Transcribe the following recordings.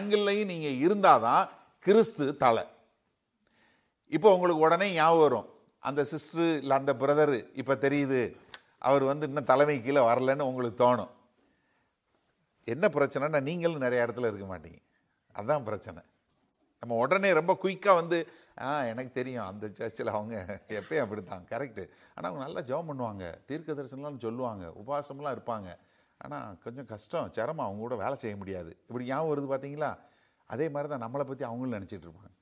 ஆங்கிள்லையும் நீங்கள் இருந்தால் தான் கிறிஸ்து தலை. இப்போ உங்களுக்கு உடனே ஞாபகம் வரும், அந்த சிஸ்டர் இல்லை அந்த பிரதர் இப்போ தெரியுது அவர் இன்னும் தலைமை கீழே வரலன்னு உங்களுக்கு தோணும். என்ன பிரச்சனைனா நீங்களும் நிறைய இடத்துல இருக்க மாட்டீங்க, அதுதான் பிரச்சனை. நம்ம உடனே ரொம்ப குயிக்காக எனக்கு தெரியும் அந்த சர்ச்சில் அவங்க எப்பயும் அப்படித்தான், கரெக்டு. ஆனால் அவங்க நல்லா ஜெபம் பண்ணுவாங்க, தீர்க்க தரிசனம்லாம் சொல்லுவாங்க, உபவாசம்லாம் இருப்பாங்க, ஆனால் கொஞ்சம் கஷ்டம், சிரமம், அவங்க கூட வேலை செய்ய முடியாது. இப்படி ஞாபகம் வருது பார்த்தீங்களா? அதே மாதிரி தான் நம்மளை பற்றி அவங்களும் நினச்சிட்டு இருப்பாங்க.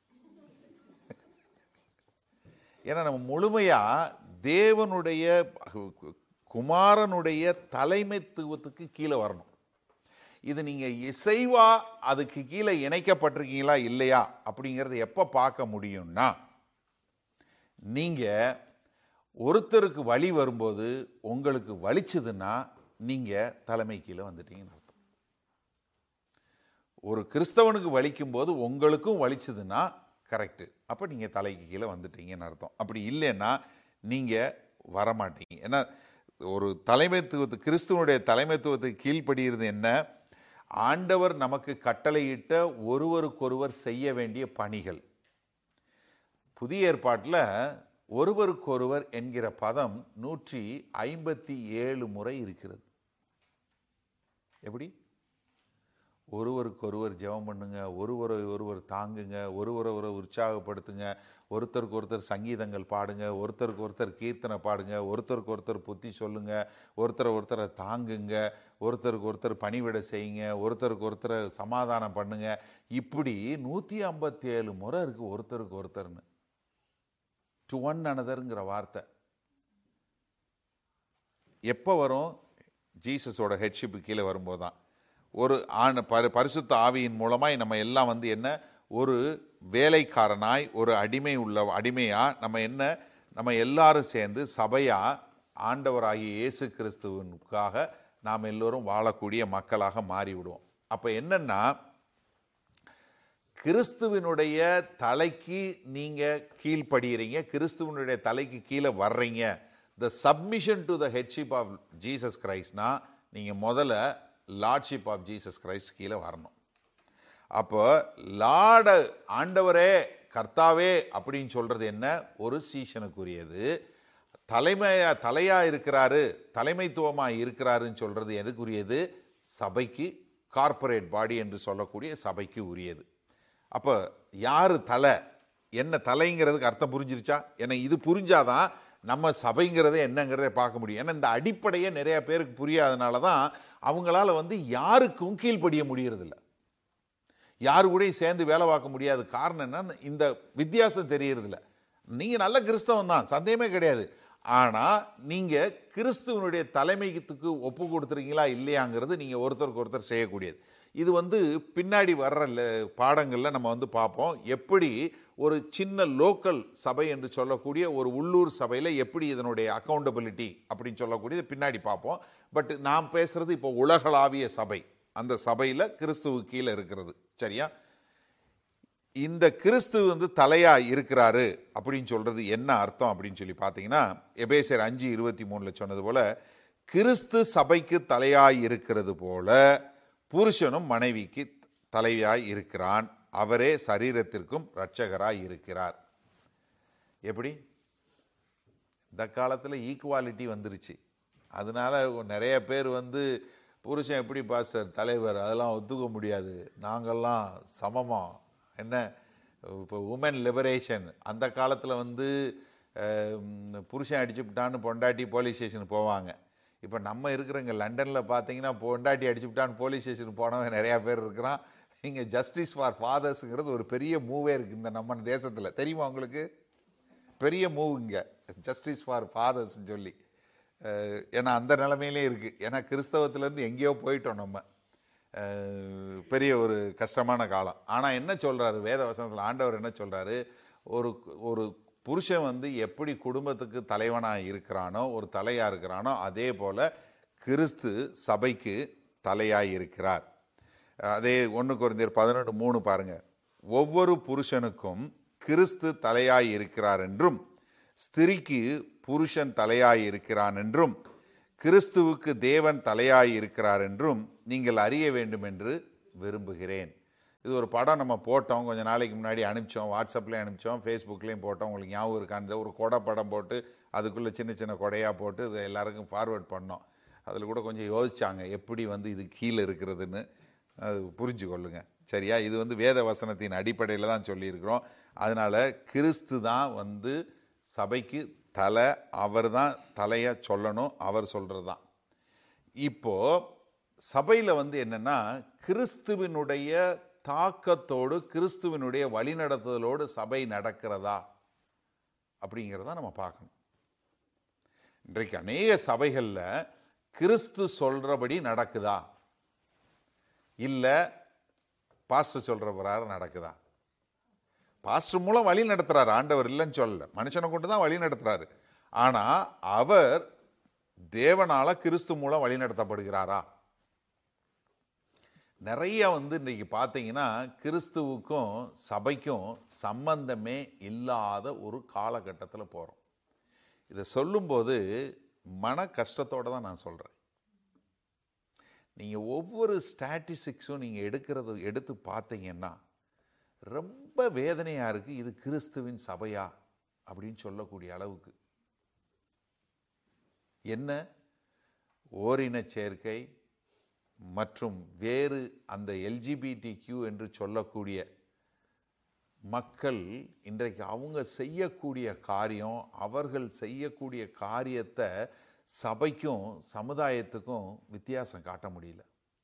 ஏன்னா நம்ம முழுமையாக தேவனுடைய குமாரனுடைய தலைமைத்துவத்துக்கு கீழே வரணும். இது நீங்கள் இசைவா அதுக்கு கீழே இணைக்கப்பட்டிருக்கீங்களா இல்லையா அப்படிங்கிறத எப்போ பார்க்க முடியும்னா, நீங்கள் ஒருத்தருக்கு வழி வரும்போது உங்களுக்கு வலிச்சதுன்னா நீங்கள் தலைமை கீழே வந்துட்டீங்கன்னு அர்த்தம். ஒரு கிறிஸ்தவனுக்கு வலிக்கும் போது உங்களுக்கும் வலிச்சதுன்னா கரெக்டு, அப்போ நீங்கள் தலைக்கு கீழே வந்துட்டீங்கன்னு அர்த்தம். அப்படி இல்லைன்னா நீங்கள் வரமாட்டீங்க. ஏன்னா ஒரு கிறிஸ்துவனுடைய தலைமைத்துவத்துக்கு கீழ்ப்படுகிறது என்ன? ஆண்டவர் நமக்கு கட்டளையிட்ட ஒருவருக்கொருவர் செய்ய வேண்டிய பணிகள். புதிய ஏற்பாட்டில் ஒருவருக்கொருவர் என்கிற பதம் 157 முறை இருக்கிறது. எப்படி? ஒருவருக்கொருவர் ஜெபம் பண்ணுங்க, ஒருவரை தாங்குங்க, ஒருவரை உற்சாகப்படுத்துங்க, ஒருத்தருக்கு ஒருத்தர் சங்கீதங்கள் பாடுங்க, ஒருத்தருக்கு ஒருத்தர் கீர்த்தனை பாடுங்க, ஒருத்தருக்கு ஒருத்தர் புத்தி சொல்லுங்க, ஒருத்தரை தாங்குங்க, ஒருத்தருக்கு ஒருத்தர் பணிவிடை செய்யுங்க, ஒருத்தருக்கு ஒருத்தர் சமாதானம் பண்ணுங்க. இப்படி 157 முறை இருக்கு ஒருத்தருக்கு ஒருத்தர்னு. டு ஒன் அனதர்ங்கிற வார்த்தை எப்போ வரும்? ஜீசஸோட ஹெட்ஷிப்பு கீழே வரும்போது தான். ஒரு பரிசுத்த ஆவியின் மூலமாய் நம்ம எல்லாம் என்ன, ஒரு வேலைக்காரனாய், ஒரு அடிமையா நம்ம எல்லாரும் சேர்ந்து சபையா ஆண்டவராகிய இயேசு கிறிஸ்துவுக்காக நாம் எல்லோரும் வாழக்கூடிய மக்களாக மாறிவிடுவோம். அப்போ என்னன்னா, கிறிஸ்துவனுடைய தலைக்கு நீங்க கீழ்ப்படுகிறீங்க, கிறிஸ்துவனுடைய தலைக்கு கீழே வர்றீங்க. த submission to the headship of Jesus கிரைஸ்ட்னா நீங்க முதல்ல லார்ட்ஷிப் ஆஃப் ஜீசஸ் கிரைஸ்ட் கீழே வரணும். அப்போ ஆண்டவரே கர்த்தாவே அப்படின்னு சொல்றது என்ன? ஒரு சீஷனுக்குரியது. தலையா இருக்கிறாரு, தலைமைத்துவமாக இருக்கிறாருன்னு சொல்றது எதுக்குரியது? சபைக்கு, கார்ப்பரேட் பாடி என்று சொல்லக்கூடிய சபைக்கு உரியது. அப்போ யாரு தலை, என்ன தலைங்கிறதுக்கு அர்த்தம் புரிஞ்சிருச்சா? ஏன்னா இது புரிஞ்சாதான் நம்ம சபைங்கிறதே என்னங்கிறத பார்க்க முடியும். ஏன்னா இந்த அடிப்படையே நிறைய பேருக்கு புரியாதனால தான் அவங்களால யாருக்கும் கீழ்ப்படிய முடியறதில்ல, யாரு கூடயும் சேர்ந்து வேலை பார்க்க முடியாது. காரணம் என்ன? இந்த வித்தியாசம் தெரியறதில்ல. நீங்க நல்ல கிறிஸ்தவன் தான், சந்தேகமே கிடையாது. ஆனா நீங்க கிறிஸ்துவனுடைய தலைமைத்துக்கு ஒப்பு கொடுத்துருக்கீங்களா இல்லையாங்கிறது நீங்க ஒருத்தருக்கு ஒருத்தர் செய்யக்கூடியது. இது பின்னாடி வர்ற பாடங்களில் நம்ம பார்ப்போம். எப்படி ஒரு சின்ன லோக்கல் சபை என்று சொல்லக்கூடிய ஒரு உள்ளூர் சபையில் எப்படி இதனுடைய அக்கௌண்டபிலிட்டி அப்படின்னு சொல்லக்கூடியது பின்னாடி பார்ப்போம். பட் நாம் பேசுறது இப்போ உலகளாவிய சபை, அந்த சபையில் கிறிஸ்துவு கீழே இருக்கிறது. சரியா? இந்த கிறிஸ்து தலையா இருக்கிறாரு அப்படின்னு சொல்றது என்ன அர்த்தம் அப்படின்னு சொல்லி பார்த்தீங்கன்னா, எபேசியர் 5:23 சொன்னது போல, கிறிஸ்து சபைக்கு தலையாய் இருக்கிறது போல புருஷனும் மனைவிக்கு தலையாய் இருக்கிறான், அவரே சரீரத்திற்கும் இரட்சகராய் இருக்கிறார். எப்படி? இந்த காலத்தில் ஈக்குவாலிட்டி வந்துருச்சு. அதனால நிறைய பேர் புருஷன் எப்படி பாஸ்டர் தலைவர், அதெல்லாம் ஒத்துக்க முடியாது, நாங்கள்லாம் சமமா, என்ன இப்போ உமன் லிபரேஷன். அந்த காலத்தில் புருஷன் அடிச்சுவிட்டான்னு பொண்டாட்டி போலீஸ் ஸ்டேஷனுக்கு போவாங்க. இப்போ நம்ம இருக்கிறவங்க லண்டனில் பார்த்தீங்கன்னா பொண்டாட்டி அடிச்சுவிட்டான்னு போலீஸ் ஸ்டேஷனுக்கு போனவங்க நிறையா பேர் இருக்கிறான். இங்கே ஜஸ்டிஸ் ஃபார் ஃபாதர்ஸுங்கிறது ஒரு பெரிய மூவே இருக்குது இந்த நம்ம தேசத்தில். தெரியுமா உங்களுக்கு? பெரிய மூவ் இங்கே ஜஸ்டிஸ் ஃபார் ஃபாதர்ஸ்ன்னு சொல்லி. ஏன்னா அந்த நிலைமையிலே இருக்குது. ஏன்னா கிறிஸ்தவத்திலேருந்து எங்கேயோ போயிட்டோம் நம்ம. பெரிய ஒரு கஷ்டமான காலம். ஆனால் என்ன சொல்கிறாரு வேத வசனத்தில்? ஆண்டவர் என்ன சொல்கிறாரு? ஒரு புருஷன் எப்படி குடும்பத்துக்கு தலைவனாக இருக்கிறானோ, ஒரு தலையாக இருக்கிறானோ, அதே போல் கிறிஸ்து சபைக்கு தலையாக இருக்கிறார். அதே 1 கொரிந்தியர் 11:3 பாருங்க. ஒவ்வொரு புருஷனுக்கும் கிறிஸ்து தலையாய் இருக்கிறார் என்றும், ஸ்திரீக்கு புருஷன் தலையாய் இருக்கிறான் என்றும், கிறிஸ்துவுக்கு தேவன் தலையாய் இருக்கிறார் என்றும் நீங்கள் அறிய வேண்டும் என்று விரும்புகிறேன். இது ஒரு படம் நம்ம போட்டோம், கொஞ்சம் நாளைக்கு முன்னாடி அனுப்பிச்சோம், வாட்ஸ்அப்லேயும் அனுப்பிச்சோம், ஃபேஸ்புக்லேயும் போட்டோம். உங்களுக்கு ஞாபகம் இருக்கான்னு ஒரு கொடை படம் போட்டு அதுக்குள்ளே சின்ன சின்ன கொடையாக போட்டு இது எல்லாருக்கும் ஃபார்வேர்ட் பண்ணோம். அதில் கூட கொஞ்சம் யோசிச்சாங்க எப்படி இது கீழே இருக்கிறதுன்னு. அது புரிஞ்சு கொள்ளுங்க, சரியா? இது வேத வசனத்தின் அடிப்படையில் தான் சொல்லியிருக்கிறோம். அதனால் கிறிஸ்து தான் சபைக்கு தலை, அவர் தான் தலையை சொல்லணும், அவர் சொல்கிறது தான். இப்போது சபையில் என்னென்னா கிறிஸ்துவினுடைய தாக்கத்தோடு கிறிஸ்துவினுடைய வழிநடத்துதலோடு சபை நடக்கிறதா அப்படிங்கிறத நம்ம பார்க்கணும். இன்றைக்கு அநேக சபைகளில் கிறிஸ்து சொல்கிறபடி நடக்குதா, இல்லை பாஸ்டர் சொல்கிற பிரகாரம் நடக்குதா? பாஸ்டர் மூலம் வழி நடத்துகிறார் ஆண்டவர், இல்லைன்னு சொல்லல, மனுஷனை கொண்டு தான் வழி நடத்துகிறாரு. ஆனால் அவர் தேவனால் கிறிஸ்து மூலம் வழி நடத்தப்படுகிறாரா? நிறைய இன்றைக்கி பார்த்தீங்கன்னா கிறிஸ்துவுக்கும் சபைக்கும் சம்பந்தமே இல்லாத ஒரு காலகட்டத்தில் போகிறோம். இதை சொல்லும்போது மன கஷ்டத்தோடு தான் நான் சொல்கிறேன். நீங்கள் ஒவ்வொரு ஸ்டாட்டிஸ்டிக்ஸும் நீங்கள் எடுத்து பார்த்தீங்கன்னா ரொம்ப வேதனையாக இருக்குது. இது கிறிஸ்துவின் சபையா அப்படின்னு சொல்லக்கூடிய அளவுக்கு என்ன ஓரின சேர்க்கை மற்றும் வேறு அந்த LGBTQ என்று சொல்லக்கூடிய மக்கள் இன்றைக்கு அவங்க செய்யக்கூடிய காரியம், அவர்கள் செய்யக்கூடிய காரியத்தை சபைக்கும் சமுதாயத்துக்கும் வித்தியாசம் காட்ட முடியல.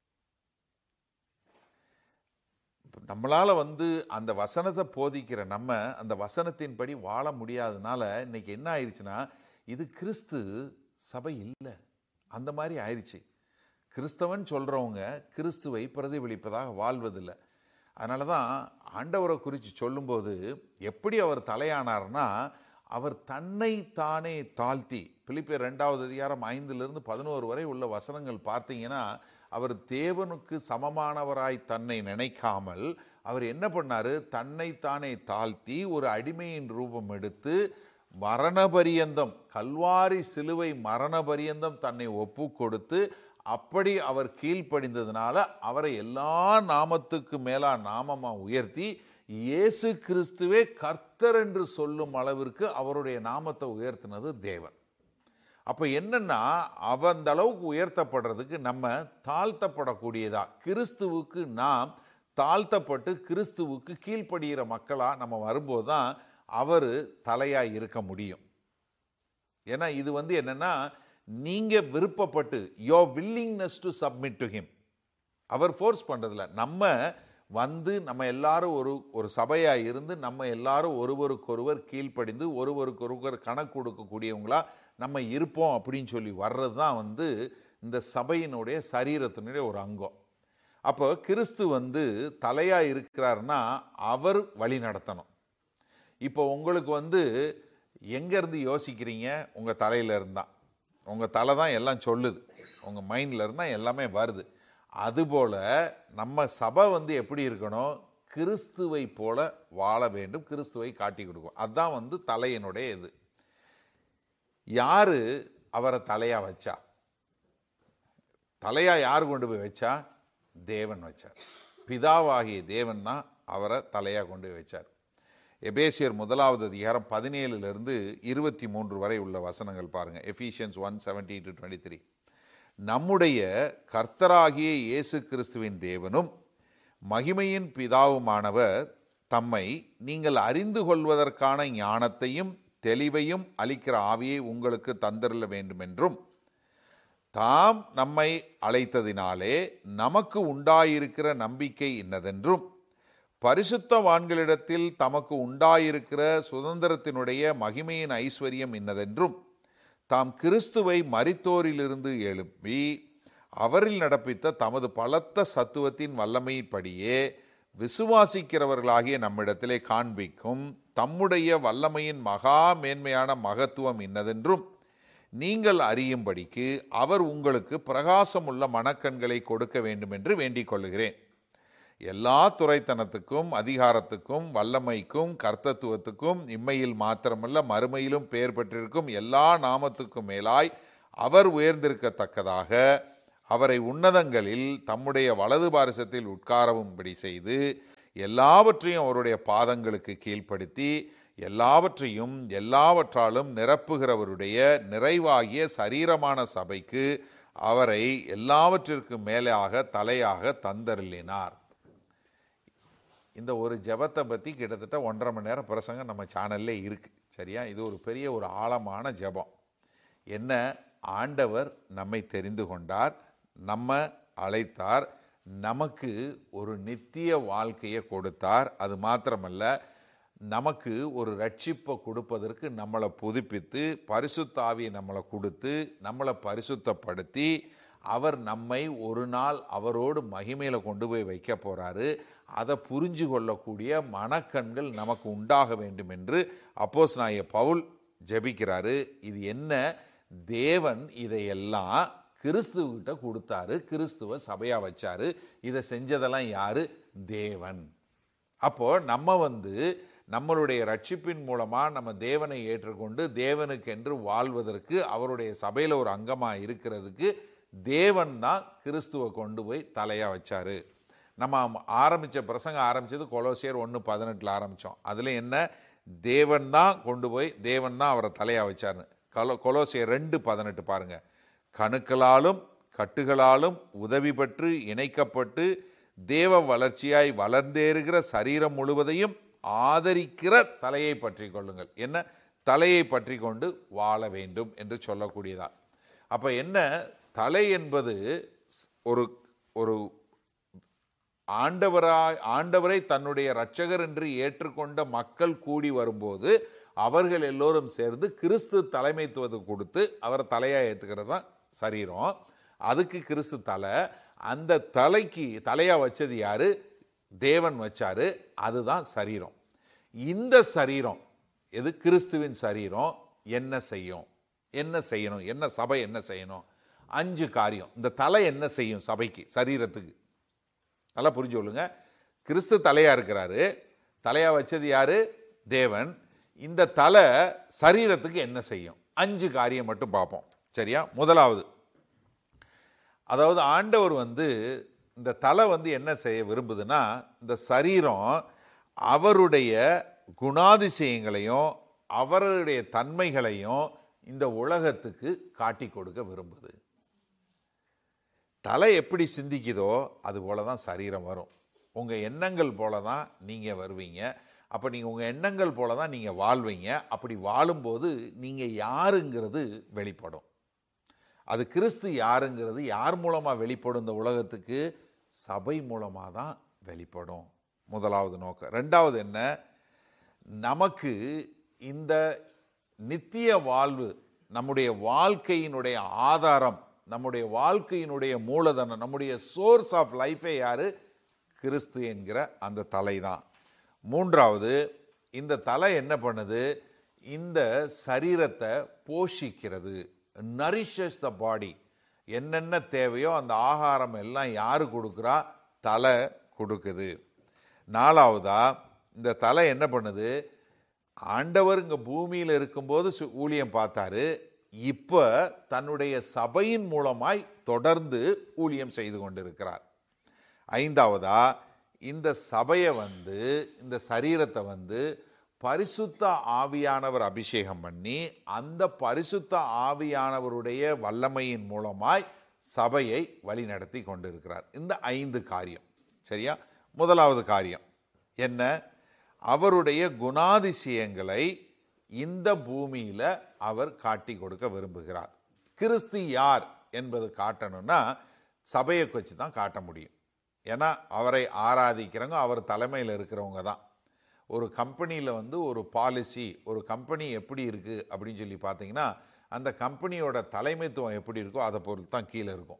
நம்மளால் அந்த வசனத்தை போதிக்கிற நம்ம அந்த வசனத்தின்படி வாழ முடியாததுனால இன்னைக்கு என்ன ஆயிடுச்சுன்னா இது கிறிஸ்து சபை இல்லை, அந்த மாதிரி ஆயிடுச்சு. கிறிஸ்தவன் சொல்கிறவங்க கிறிஸ்துவை பிரதிபலிப்பதாக வாழ்வதில்லை. அதனால தான் ஆண்டவரை குறித்து சொல்லும்போது எப்படி அவர் தலையானார்னா அவர் தன்னை தானே தாழ்த்தி, பிலிப்பியர் 2வது அதிகாரம் 5-11 வரை உள்ள வசனங்கள் பார்த்தீங்கன்னா அவர் தேவனுக்கு சமமானவராய் தன்னை நினைக்காமல் அவர் என்ன பண்ணார், தன்னை தானே தாழ்த்தி ஒரு அடிமையின் ரூபம் எடுத்து மரணபரியந்தம், கல்வாரி சிலுவை மரணபரியந்தம் தன்னை ஒப்பு கொடுத்து அப்படி அவர் கீழ்ப்படிந்ததுனால அவரை எல்லா நாமத்துக்கு மேலா நாமமாக உயர்த்தி இயேசு கிறிஸ்துவே கர்த்தர் என்று சொல்லும் அளவிற்கு அவருடைய நாமத்தை உயர்த்தினது தேவன். அப்போ என்னன்னா அந்த அளவுக்கு உயர்த்தப்படுறதுக்கு நம்ம தாழ்த்தப்படக்கூடியதா, கிறிஸ்துவுக்கு நாம் தாழ்த்தப்பட்டு கிறிஸ்துவுக்கு கீழ்ப்படுகிற மக்களாக நம்ம வரும்போது தான் அவர் தலையாக இருக்க முடியும். ஏன்னா இது என்னன்னா நீங்கள் விருப்பப்பட்டு your willingness to submit to him, our force பண்ணுறதில்ல. நம்ம எல்லாரும் ஒரு சபையாக இருந்து நம்ம எல்லாரும் ஒருவருக்கொருவர் கீழ்ப்படிந்து ஒருவருக்கொருவர் கணக்கு கொடுக்கக்கூடியவங்களா நம்ம இருப்போம் அப்படின்னு சொல்லி வர்றது தான் இந்த சபையினுடைய சரீரத்தினுடைய ஒரு அங்கம். அப்போ கிறிஸ்து தலையாக இருக்கிறாருன்னா அவர் வழி நடத்தணும். இப்போ உங்களுக்கு எங்கேருந்து யோசிக்கிறீங்க, உங்கள் தலையில் இருந்தால், உங்கள் தலை தான் எல்லாம் சொல்லுது, உங்கள் மைண்டில் இருந்தால் எல்லாமே வருது. அதுபோல் நம்ம சபை எப்படி இருக்கணும், கிறிஸ்துவை போல வாழ வேண்டும், கிறிஸ்துவை காட்டி கொடுக்கும். அதுதான் தலையினுடைய இது. யார் அவரை தலையாக வச்சா, தலையாக யார் கொண்டு போய் வச்சா, தேவன் வச்சார். பிதாவாகிய தேவன் தான் அவரை தலையாக கொண்டு போய் வச்சார். எபேசியர் 1வது அதிகாரம் 17-23 வரை உள்ள வசனங்கள் பாருங்க. எஃபீஷியன்ஸ் 1:17-23. நம்முடைய கர்த்தராகிய இயேசு கிறிஸ்துவின் தேவனும் மகிமையின் பிதாவுமானவர் தம்மை நீங்கள் அறிந்து கொள்வதற்கான ஞானத்தையும் தெளிவையும் அளிக்கிற ஆவியை உங்களுக்கு தந்தருள வேண்டுமென்றும் தாம் நம்மை அழைத்ததினாலே நமக்கு உண்டாயிருக்கிற நம்பிக்கை இன்னதென்றும் பரிசுத்தவான்களிடத்தில் தமக்கு உண்டாயிருக்கிற சுதந்திரத்தினுடைய மகிமையின் ஐஸ்வர்யம் இன்னதென்றும் தாம் கிறிஸ்துவை மரித்தோரிலிருந்து எழுப்பி அவரில் நடப்பித்த தமது பலத்த சத்துவத்தின் வல்லமையின்படியே விசுவாசிக்கிறவர்களாகிய நம்மிடத்திலே காண்பிக்கும் தம்முடைய வல்லமையின் மகா மேன்மையான மகத்துவம் இன்னதென்றும் நீங்கள் அறியும்படிக்கு அவர் உங்களுக்கு பிரகாசமுள்ள மனக்கண்களை கொடுக்க வேண்டும் என்று வேண்டிக் கொள்ளுகிறேன். எல்லா துரைத்தனத்துக்கும் அதிகாரத்துக்கும் வல்லமைக்கும் கர்த்தத்துவத்துக்கும் இம்மையில் மாத்திரமல்ல மறுமையிலும் பெயர் பெற்றிருக்கும் எல்லா நாமத்துக்கும் மேலாய் அவர் உயர்ந்திருக்கத்தக்கதாக அவரை உன்னதங்களில் தம்முடைய வலது பாரிசத்தில் உட்காரவும்படி செய்து எல்லாவற்றையும் அவருடைய பாதங்களுக்கு கீழ்ப்படுத்தி எல்லாவற்றையும் எல்லாவற்றாலும் நிரப்புகிறவருடைய நிறைவாகிய சரீரமான சபைக்கு அவரை எல்லாவற்றிற்கும் மேலாக தலையாக தந்தருளினார். இந்த ஒரு ஜெபத்தை பற்றி கிட்டத்தட்ட 1.5 மணி நேரம் பிரசங்கம் நம்ம சேனல்லே இருக்குது. சரியா? இது ஒரு பெரிய ஒரு ஆழமான ஜெபம். என்ன? ஆண்டவர் நம்மை தெரிந்து கொண்டார், நம்ம அழைத்தார், நமக்கு ஒரு நித்திய வாழ்க்கையை கொடுத்தார். அது மாத்திரமல்ல, நமக்கு ஒரு ரட்சிப்பை கொடுப்பதற்கு நம்மளை புதுப்பித்து பரிசுத்த ஆவியை நம்மளை கொடுத்து நம்மளை பரிசுத்தப்படுத்தி அவர் நம்மை ஒரு நாள் அவரோடு மகிமையில் கொண்டு போய் வைக்க போகிறாரு. அதை புரிஞ்சு கொள்ளக்கூடிய மனக்கண்கள் நமக்கு உண்டாக வேண்டும் என்று அப்போஸ்தலனாகிய பவுல் ஜெபிக்கிறாரு. இது என்ன? தேவன் இதையெல்லாம் கிறிஸ்துவிட்ட கொடுத்தாரு, கிறிஸ்துவ சபையா வச்சாரு. இதை செஞ்சதெல்லாம் யாரு? தேவன். அப்போ நம்ம நம்மளுடைய ரட்சிப்பின் மூலமாக நம்ம தேவனை ஏற்றுக்கொண்டு தேவனுக்கென்று வாழ்வதற்கு அவருடைய சபையில் ஒரு அங்கமாக இருக்கிறதுக்கு தேவன் தான் கிறிஸ்துவை கொண்டு போய் தலையாக வச்சாரு. நம்ம ஆரம்பித்த பிரசங்கம் ஆரம்பித்தது கொலோசியர் 1:18 ஆரம்பித்தோம். அதில் என்ன? தேவன் தான் கொண்டு போய் தேவன் தான் அவரை தலையாக வச்சாருன்னு. கொலோசியர் 2:18 பாருங்க. கணுக்களாலும் கட்டுகளாலும் உதவி பெற்று இணைக்கப்பட்டு தேவ வளர்ச்சியாய் வளர்ந்தேறுகிற சரீரம் முழுவதையும் ஆதரிக்கிற தலையை பற்றி கொள்ளுங்கள். என்ன? தலையை பற்றி கொண்டு வாழ வேண்டும் என்று சொல்லக்கூடியதா. அப்ப என்ன? தலை என்பது ஒரு ஒரு ஆண்டவரை தன்னுடைய இரட்சகர் என்று ஏற்றுக்கொண்ட மக்கள் கூடி வரும்போது அவர்கள் எல்லோரும் சேர்ந்து கிறிஸ்து தலைமைத்துவத்தை கொடுத்து அவரை தலையா ஏற்றுக்கிறது தான் சரீரம். அதுக்கு கிறிஸ்து தலை. அந்த தலைக்கு தலையா வச்சது யாரு? தேவன் வச்சாரு. அதுதான் சரீரம். இந்த சரீரம் எது? கிறிஸ்துவின் சரீரம். என்ன செய்யும்? என்ன செய்யணும்? என்ன சபை என்ன செய்யணும்? 5 காரியம். இந்த தலை என்ன செய்யும் சபைக்கு, சரீரத்துக்கு? நல்லா புரிஞ்சு கொள்ளுங்க. கிறிஸ்து தலையா இருக்கிறாரு. தலையா வச்சது யாரு? தேவன். இந்த தலை சரீரத்துக்கு என்ன செய்யும்? 5 காரியம் மட்டும் பார்ப்போம். சரியா? முதலாவது, அதாவது ஆண்டவர் இந்த தலை என்ன செய்ய விரும்புதுன்னா, இந்த சரீரம் அவருடைய குணாதிசயங்களையும் அவருடைய தன்மைகளையும் இந்த உலகத்துக்கு காட்டி கொடுக்க விரும்புது. தலை எப்படி சிந்திக்குதோ அது போல தான் சரீரம் வரும். உங்கள் எண்ணங்கள் போல தான் நீங்கள் வருவீங்க. அப்போ நீங்கள் உங்கள் எண்ணங்கள் போல தான் நீங்கள் வாழ்வீங்க. அப்படி வாழும்போது நீங்கள் யாருங்கிறது வெளிப்படும். அது கிறிஸ்து யாருங்கிறது யார் மூலமாக வெளிப்படும்? இந்த உலகத்துக்கு சபை மூலமாக தான் வெளிப்படும். முதலாவது நோக்கம். 2வது என்ன? நமக்கு இந்த நித்திய வாழ்வு, நம்முடைய வாழ்க்கையினுடைய ஆதாரம், நம்முடைய வாழ்க்கையினுடைய மூலதனம், நம்முடைய சோர்ஸ் ஆஃப் லைஃபே யாரு? கிறிஸ்து என்கிற அந்த தலை தான். 3வது, இந்த தலை என்ன பண்ணுது? இந்த சரீரத்தை போஷிக்கிறது. நரிஷஸ் த பாடி. என்னென்ன தேவையோ அந்த ஆகாரம் எல்லாம் யாரு கொடுக்குறா? தலை கொடுக்குது. 4வதா, இந்த தலை என்ன பண்ணுது? ஆண்டவர் இங்கே பூமியில் இருக்கும்போது ஊழியம் பார்த்தாரு. இப்போ தன்னுடைய சபையின் மூலமாய் தொடர்ந்து ஊழியம் செய்து கொண்டிருக்கிறார். 5வதா, இந்த சபையை இந்த சரீரத்தை பரிசுத்த ஆவியானவர் அபிஷேகம் பண்ணி அந்த பரிசுத்த ஆவியானவருடைய வல்லமையின் மூலமாய் சபையை வழி நடத்தி கொண்டிருக்கிறார். இந்த 5 காரியம். சரியா? முதலாவது காரியம் என்ன? அவருடைய குணாதிசயங்களை இந்த பூமியில அவர் காட்டி கொடுக்க விரும்புகிறார். கிறிஸ்து யார் என்பது காட்டணும்னா சபையை வச்சு தான் காட்ட முடியும். ஏன்னா அவரை ஆராதிக்கிறவங்க அவர் தலைமையில் இருக்கிறவங்க தான். ஒரு கம்பெனியில் ஒரு பாலிசி, ஒரு கம்பெனி எப்படி இருக்குது அப்படின்னு சொல்லி பார்த்தீங்கன்னா அந்த கம்பெனியோட தலைமைத்துவம் எப்படி இருக்கோ அதை பொறுத்து தான் கீழே இருக்கும்.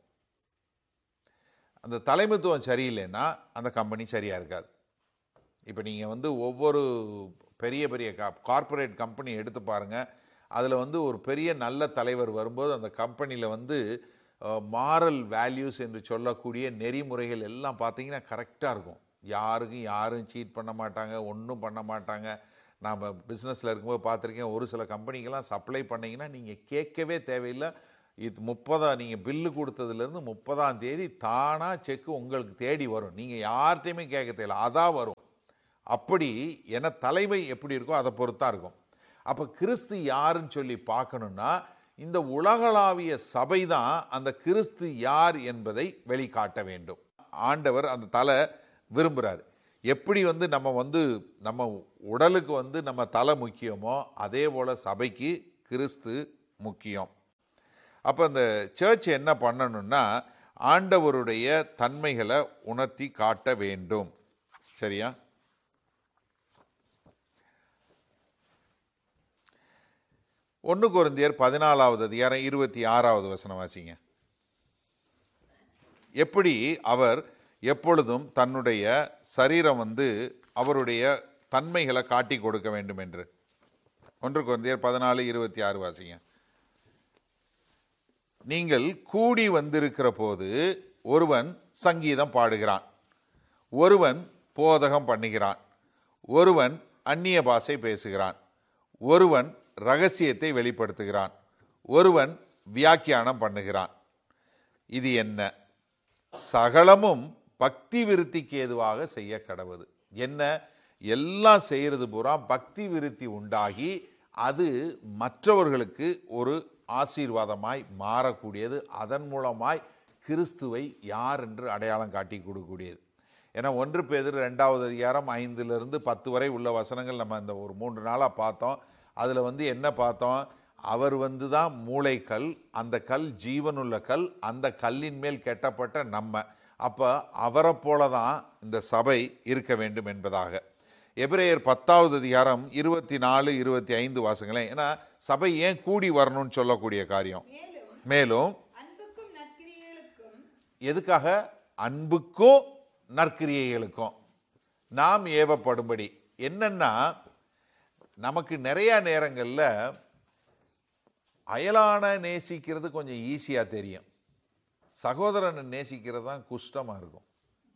அந்த தலைமைத்துவம் சரியில்லைன்னா அந்த கம்பெனி சரியாக இருக்காது. இப்போ நீங்கள் ஒவ்வொரு பெரிய பெரிய கார்ப்பரேட் கம்பெனி எடுத்து பாருங்கள். அதில் ஒரு பெரிய நல்ல தலைவர் வரும்போது அந்த கம்பெனியில் மாரல் வேல்யூஸ் என்று சொல்லக்கூடிய நெறிமுறைகள் எல்லாம் பார்த்தீங்கன்னா கரெக்டாக இருக்கும். யாரும் சீட் பண்ண மாட்டாங்க, ஒன்றும் பண்ண மாட்டாங்க. நாம் பிஸ்னஸில் இருக்கும்போது பார்த்துருக்கேன். ஒரு சில கம்பெனிக்கெல்லாம் சப்ளை பண்ணிங்கன்னா நீங்கள் கேட்கவே தேவையில்லை. இது 30 நீங்கள் பில்லு கொடுத்ததுலேருந்து 30ஆம் தேதி தானாக செக்கு உங்களுக்கு தேடி வரும். நீங்கள் யார்கிட்டையுமே கேட்க தேவையில்லை, அதான் வரும். அப்படி என தலைமை எப்படி இருக்கோ அதை பொறுத்தா இருக்கும். அப்போ கிறிஸ்து யாருன்னு சொல்லி பார்க்கணுன்னா இந்த உலகளாவிய சபை தான் அந்த கிறிஸ்து யார் என்பதை வெளிக்காட்ட வேண்டும். ஆண்டவர் அந்த தலை விரும்புகிறார். எப்படி நம்ம உடலுக்கு நம்ம தலை முக்கியமோ அதே போல் சபைக்கு கிறிஸ்து முக்கியம். அப்போ அந்த சர்ச் என்ன பண்ணணும்னா ஆண்டவருடைய தன்மைகளை உணர்த்தி காட்ட வேண்டும். சரியா? 1 கொரிந்தியர் 14வது அதிகாரம் 26வது வசனம் வாசிங்க. எப்படி அவர் எப்பொழுதும் தன்னுடைய சரீரம் அவருடைய தன்மைகளை காட்டி கொடுக்க வேண்டும் என்று. 1 கொரிந்தியர் 14:26 வாசிங்க. நீங்கள் கூடி வந்திருக்கிற போது ஒருவன் சங்கீதம் பாடுகிறான், ஒருவன் போதகம் பண்ணுகிறான், ஒருவன் அந்நிய பாஷை பேசுகிறான், ஒருவன் ரகசியத்தை வெளிப்படுத்துகிறான், ஒருவன் வியாக்கியானம் பண்ணுகிறான். இது என்ன? சகலமும் பக்தி விருத்திக்கு ஏதுவாக செய்ய கடவுது. என்ன? எல்லாம் செய்யறது பூரா பக்தி விருத்தி உண்டாகி அது மற்றவர்களுக்கு ஒரு ஆசீர்வாதமாய் மாறக்கூடியது. அதன் மூலமாய் கிறிஸ்துவை யார் என்று அடையாளம் காட்டி கொடுக்கக்கூடியது. ஏன்னா 1 பேதுரு 2வது அதிகாரம் 5லிருந்து 10 வரை உள்ள வசனங்கள் நம்ம இந்த ஒரு 3 நாளாக பார்த்தோம். அதில் என்ன பார்த்தோம்? அவர் தான் மூளைக்கல், அந்த கல் ஜீவனுள்ள கல், அந்த கல்லின் மேல் கெட்டப்பட்ட நம்ம. அப்போ அவரை போல தான் இந்த சபை இருக்க வேண்டும் என்பதாக. எபிரேயர் 10வது அதிகாரம் 24-25 வாசங்களேன். ஏன்னா சபை ஏன் கூடி வரணும்னு சொல்லக்கூடிய காரியம். மேலும் எதுக்காக? அன்புக்கும் நற்கிரியைகளுக்கும் நாம் ஏவப்படும்படி. என்னன்னா நமக்கு நிறைய நேரங்களில் அயலான நேசிக்கிறது கொஞ்சம் ஈஸியாக தெரியும், சகோதரனை நேசிக்கிறது தான் குஷ்டமாக இருக்கும்.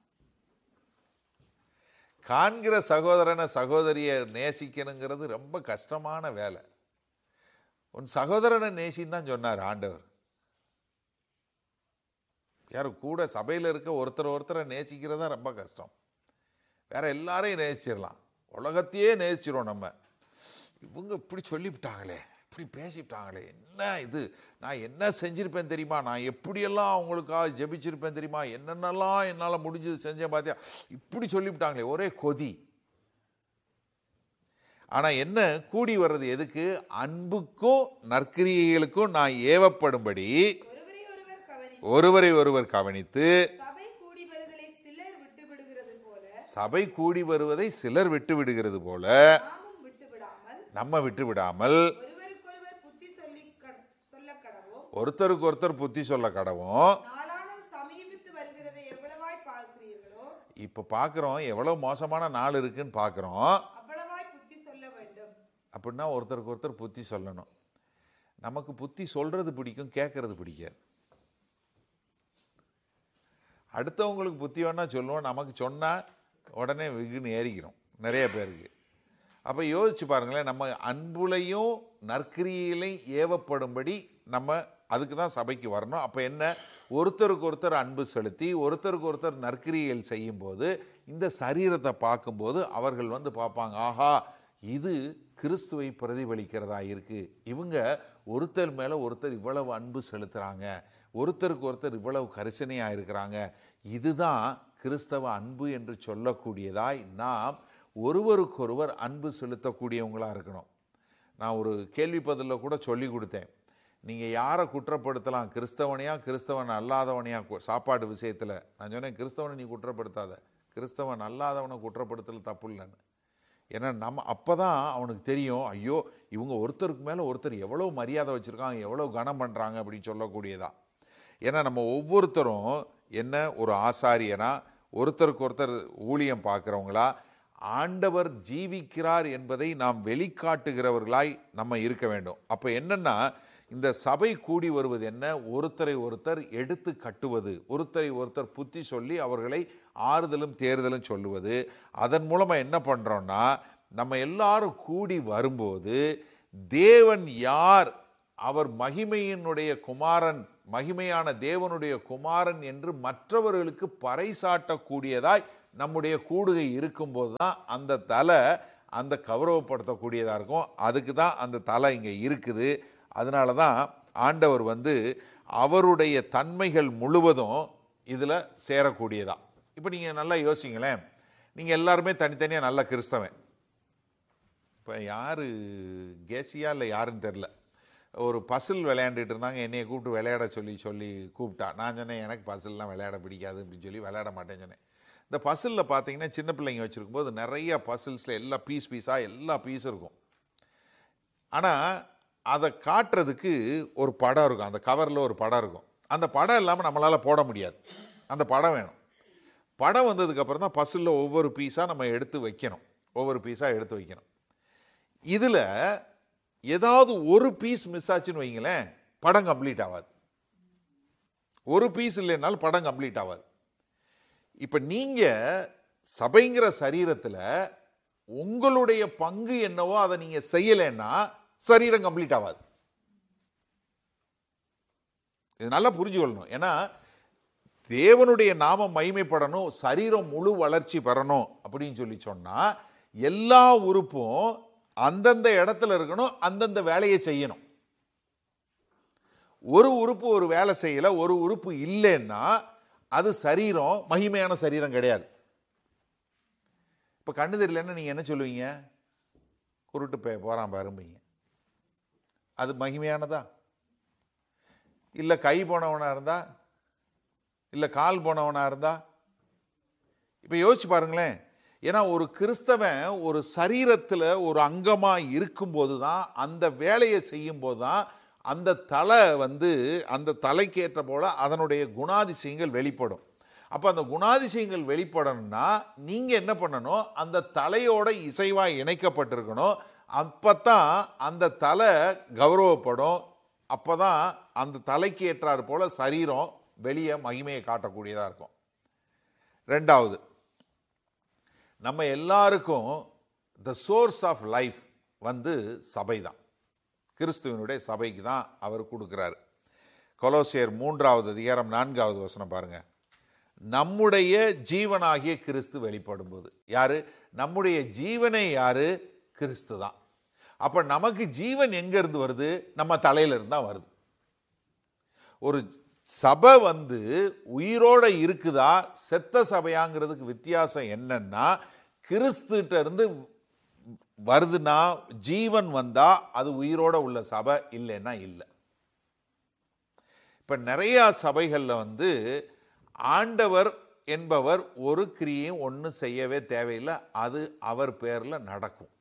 காண்கிற சகோதரனை சகோதரியை நேசிக்கணுங்கிறது ரொம்ப கஷ்டமான வேலை. உன் சகோதரனை நேசின்னு தான் சொன்னார் ஆண்டவர். யாரும் கூட சபையில் இருக்க ஒருத்தரை நேசிக்கிறதா ரொம்ப கஷ்டம். வேற எல்லாரையும் நேசிச்சிடலாம், உலகத்தையே நேசிச்சிடும் நம்ம. இவங்க இப்படி சொல்லிவிட்டாங்களே, இப்படி பேசிவிட்டாங்களே, என்ன இது, நான் என்ன செஞ்சிருப்பேன் தெரியுமா, நான் எப்படியெல்லாம் அவங்களுக்காக ஜெபிச்சிருப்பேன் தெரியுமா, என்னென்னலாம் என்னால் முடிஞ்சது செஞ்சேன் பார்த்தியா, இப்படி சொல்லிவிட்டாங்களே, ஒரே கொதி. ஆனால் என்ன கூடி வர்றது எதுக்கு? அன்புக்கும் நற்கிரியைகளுக்கும் நான் ஏவப்படும்படி ஒருவரை ஒருவர் கவனித்து. சபை கூடி வருவதை சிலர் விட்டு விடுகிறது போல நம்ம விட்டு விடாமல் ஒருத்தருக்கு ஒருத்தர் புத்தி சொல்ல கடவும். இப்ப பாக்குறோம் எவ்வளவு மோசமான நாள் இருக்குன்னு பாக்குறோம். அப்படின்னா ஒருத்தருக்கு ஒருத்தர் புத்தி சொல்லணும். நமக்கு புத்தி சொல்றது பிடிக்கும், கேட்கறது பிடிக்காது. அடுத்தவங்களுக்கு புத்தி வேணா சொல்லுவோம், நமக்கு சொன்னா உடனே வெகுன்னு ஏறிக்கிறோம் நிறைய பேருக்கு. அப்போ யோசிச்சு பாருங்களேன், நம்ம அன்புலையும் நற்கிரியையிலையும் ஏவப்படும்படி நம்ம அதுக்கு தான் சபைக்கு வரணும். அப்போ என்ன? ஒருத்தருக்கு ஒருத்தர் அன்பு செலுத்தி ஒருத்தருக்கு ஒருத்தர் நற்கிரியைகள் செய்யும்போது இந்த சரீரத்தை பார்க்கும்போது அவர்கள் பார்ப்பாங்க, ஆஹா இது கிறிஸ்துவை பிரதிபலிக்கிறதா இருக்கு, இவங்க ஒருத்தர் மேலே ஒருத்தர் இவ்வளவு அன்பு செலுத்துகிறாங்க, ஒருத்தருக்கு ஒருத்தர் இவ்வளவு கரிசனையாக இருக்கிறாங்க, இதுதான் கிறிஸ்தவ அன்பு என்று சொல்லக்கூடியதாய் நாம் ஒருவருக்கொருவர் அன்பு செலுத்தக்கூடியவங்களாக இருக்கணும். நான் ஒரு கேள்வி பதிலில் கூட சொல்லி கொடுத்தேன், நீங்கள் யாரை குற்றப்படுத்தலாம், கிறிஸ்தவனையா கிறிஸ்தவன் அல்லாதவனையா சாப்பாடு விஷயத்தில். நான் சொன்னேன், கிறிஸ்தவனை நீ குற்றப்படுத்தாத, கிறிஸ்தவன் அல்லாதவனை குற்றப்படுத்தல தப்பு இல்லைன்னு. ஏன்னா அப்போ தான் அவனுக்கு தெரியும், ஐயோ இவங்க ஒருத்தருக்கு மேலே ஒருத்தர் எவ்வளோ மரியாதை வச்சுருக்காங்க, எவ்வளோ கனம் பண்ணுறாங்க அப்படின்னு சொல்லக்கூடியதா. ஏன்னா நம்ம ஒவ்வொருத்தரும் என்ன ஒரு ஆசாரியனா, ஒருத்தருக்கு ஒருத்தர் ஊழியம் பார்க்குறவங்களா, ஆண்டவர் ஜீவிக்கிறார் என்பதை நாம் வெளிக்காட்டுகிறவர்களாய் நம்ம இருக்க வேண்டும். அப்போ என்னன்னா இந்த சபை கூடி வருவது என்ன? ஒருத்தரை ஒருத்தர் எடுத்து கட்டுவது, ஒருத்தரை ஒருத்தர் புத்தி சொல்லி அவர்களை ஆறுதலும் தேர்தலும் சொல்லுவது. அதன் மூலமாக என்ன பண்ணுறோன்னா நம்ம எல்லாரும் கூடி வரும்போது தேவன் யார் அவர் மகிமையினுடைய குமாரன், மகிமையான தேவனுடைய குமாரன் என்று மற்றவர்களுக்கு பறைசாட்டக்கூடியதாய் நம்முடைய கூடுகை இருக்கும்போது தான் அந்த தலை அந்த கௌரவப்படுத்தக்கூடியதாக இருக்கும். அதுக்கு தான் அந்த தலை இங்கே இருக்குது. அதனால தான் ஆண்டவர் அவருடைய தன்மைகள் முழுவதும் இதில் சேரக்கூடியதா. இப்போ நீங்கள் நல்லா யோசிங்களேன், நீங்கள் எல்லாருமே தனித்தனியாக நல்ல கிறிஸ்தவன். இப்போ யார் கேசியா இல்லை யாருன்னு தெரில, ஒரு பசில் விளையாண்டுட்டு இருந்தாங்க. என்னையை கூப்பிட்டு விளையாட சொல்லி கூப்பிட்டா. நான் சொன்னேன் எனக்கு பசில்லாம் விளையாட பிடிக்காது அப்படின்னு சொல்லி விளையாட மாட்டேன்னு சொன்னேன். இந்த பசிலில் பார்த்தீங்கன்னா சின்ன பிள்ளைங்க வச்சுருக்கும் போது நிறைய பசில்ஸில் எல்லா பீஸாக எல்லா பீஸும் இருக்கும். ஆனால் அதை காட்டுறதுக்கு ஒரு படம் இருக்கும், அந்த கவரில் ஒரு படம் இருக்கும். அந்த படம் இல்லாமல் நம்மளால் போட முடியாது, அந்த படம் வேணும். படம் வந்ததுக்கப்புறம் தான் பசிலில் ஒவ்வொரு பீஸாக நம்ம எடுத்து வைக்கணும், ஒவ்வொரு பீஸாக எடுத்து வைக்கணும். இதில் ஏதாவது ஒரு பீஸ் மிஸ் ஆச்சுன்னு வைங்களேன், படம் கம்ப்ளீட் ஆகாது. ஒரு பீஸ் இல்லைனாலும் படம் கம்ப்ளீட் ஆகாது. இப்போ நீங்கள் சபைங்கிற சரீரத்தில் உங்களுடைய பங்கு என்னவோ அதை நீங்கள் செய்யலைன்னா சரீரம் கம்ப்ளீட் ஆகாது. இது நல்லா புரிஞ்சுக்கொள்ளணும். ஏன்னா தேவனுடைய நாமம் மகிமைப்படணும், சரீரம் முழு வளர்ச்சி பெறணும் அப்படின்னு சொல்லி சொன்னால் எல்லா உறுப்பும் அந்தந்த இடத்துல இருக்கணும், அந்தந்த வேலையை செய்யணும். ஒரு உறுப்பு ஒரு வேலை செய்யல, ஒரு உறுப்பு இல்லைன்னா அது சரீரம் மகிமையான சரீரம் கிடையாது. இப்போ கண்ணு தெரியலன்னா நீங்கள் என்ன சொல்லுவீங்க? குருட்டு போகிறான் பாரும்பீங்க. அது மகிமையானதா? இல்லை கை போனவனாக இருந்தா, இல்லை கால் போனவனாக இருந்தா? இப்போ யோசிச்சு பாருங்களேன். ஏன்னா ஒரு கிறிஸ்தவன் ஒரு சரீரத்தில் ஒரு அங்கமாக இருக்கும்போது தான், அந்த வேலையை செய்யும் போது தான் அந்த தலை அந்த தலைக்கேற்ற போல அதனுடைய குணாதிசயங்கள் வெளிப்படும். அப்போ அந்த குணாதிசயங்கள் வெளிப்படணும்னா நீங்கள் என்ன பண்ணணும்? அந்த தலையோட இசைவாக இணைக்கப்பட்டிருக்கணும். அப்போ தான் அந்த தலை கௌரவப்படும். அப்போ தான் அந்த தலைக்கு ஏற்றாறு போல சரீரம் வெளியே மகிமையை காட்டக்கூடியதாக இருக்கும். ரெண்டாவது, நம்ம எல்லாருக்கும் த சோர்ஸ் ஆஃப் லைஃப் சபை தான். கிறிஸ்துவனுடைய சபைக்கு தான் அவர் கொடுக்கிறார். கொலோசியர் 3:4 பாருங்க. நம்முடைய ஜீவனாகிய கிறிஸ்து வெளிப்படும் போது யாரு? நம்முடைய ஜீவனை யாரு? கிறிஸ்து தான். அப்ப நமக்கு ஜீவன் எங்க இருந்து வருது? நம்ம தலையில இருந்து தான் வருது. ஒரு சபை உயிரோட இருக்குதா செத்த சபையாங்கிறதுக்கு வித்தியாசம் என்னன்னா, கிறிஸ்துட்ட இருந்து வருதுன்னா ஜீவன் வந்தா அது உயிரோட உள்ள சபை, இல்லைன்னா இல்லை. இப்ப நிறைய சபைகள்ல ஆண்டவர் என்பவர் ஒரு கிரியையும் ஒன்றும் செய்யவே தேவையில்லை, அது அவர் பேர்ல நடக்கும்.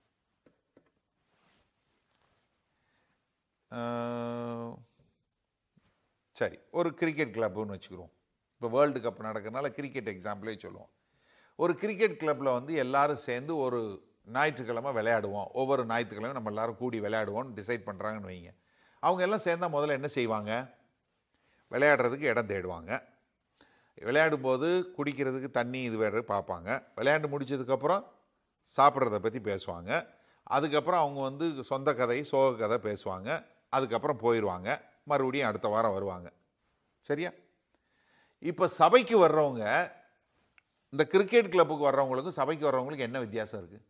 சரி, ஒரு கிரிக்கெட் கிளப்னு வச்சுக்கிறோம். இப்போ வேர்ல்டு கப் நடக்கிறதுனால கிரிக்கெட் எக்ஸாம்பிளே சொல்லுவோம். ஒரு கிரிக்கெட் கிளப்பில் எல்லாரும் சேர்ந்து ஒரு ஞாயிற்றுக்கிழமை விளையாடுவோம், ஒவ்வொரு ஞாயிற்றுக்கிழமை நம்ம எல்லாரும் கூடி விளையாடுவோம்னு டிசைட் பண்ணுறாங்கன்னு வைங்க. அவங்க எல்லாம் சேர்ந்தால் முதல்ல என்ன செய்வாங்க? விளையாடுறதுக்கு இடம் தேடுவாங்க. விளையாடும்போது குடிக்கிறதுக்கு தண்ணி இது வேறு பார்ப்பாங்க. விளையாண்டு முடிச்சதுக்கப்புறம் சாப்பிட்றத பற்றி பேசுவாங்க. அதுக்கப்புறம் அவங்க சொந்த கதை சோக கதை பேசுவாங்க. அதுக்கப்புறம் போயிடுவாங்க, மறுபடியும் அடுத்த வாரம் வருவாங்க. சரியா? இப்போ சபைக்கு வர்றவங்க, இந்த கிரிக்கெட் கிளப்புக்கு வர்றவங்களுக்கும் சபைக்கு வர்றவங்களுக்கு என்ன வித்தியாசம் இருக்கு?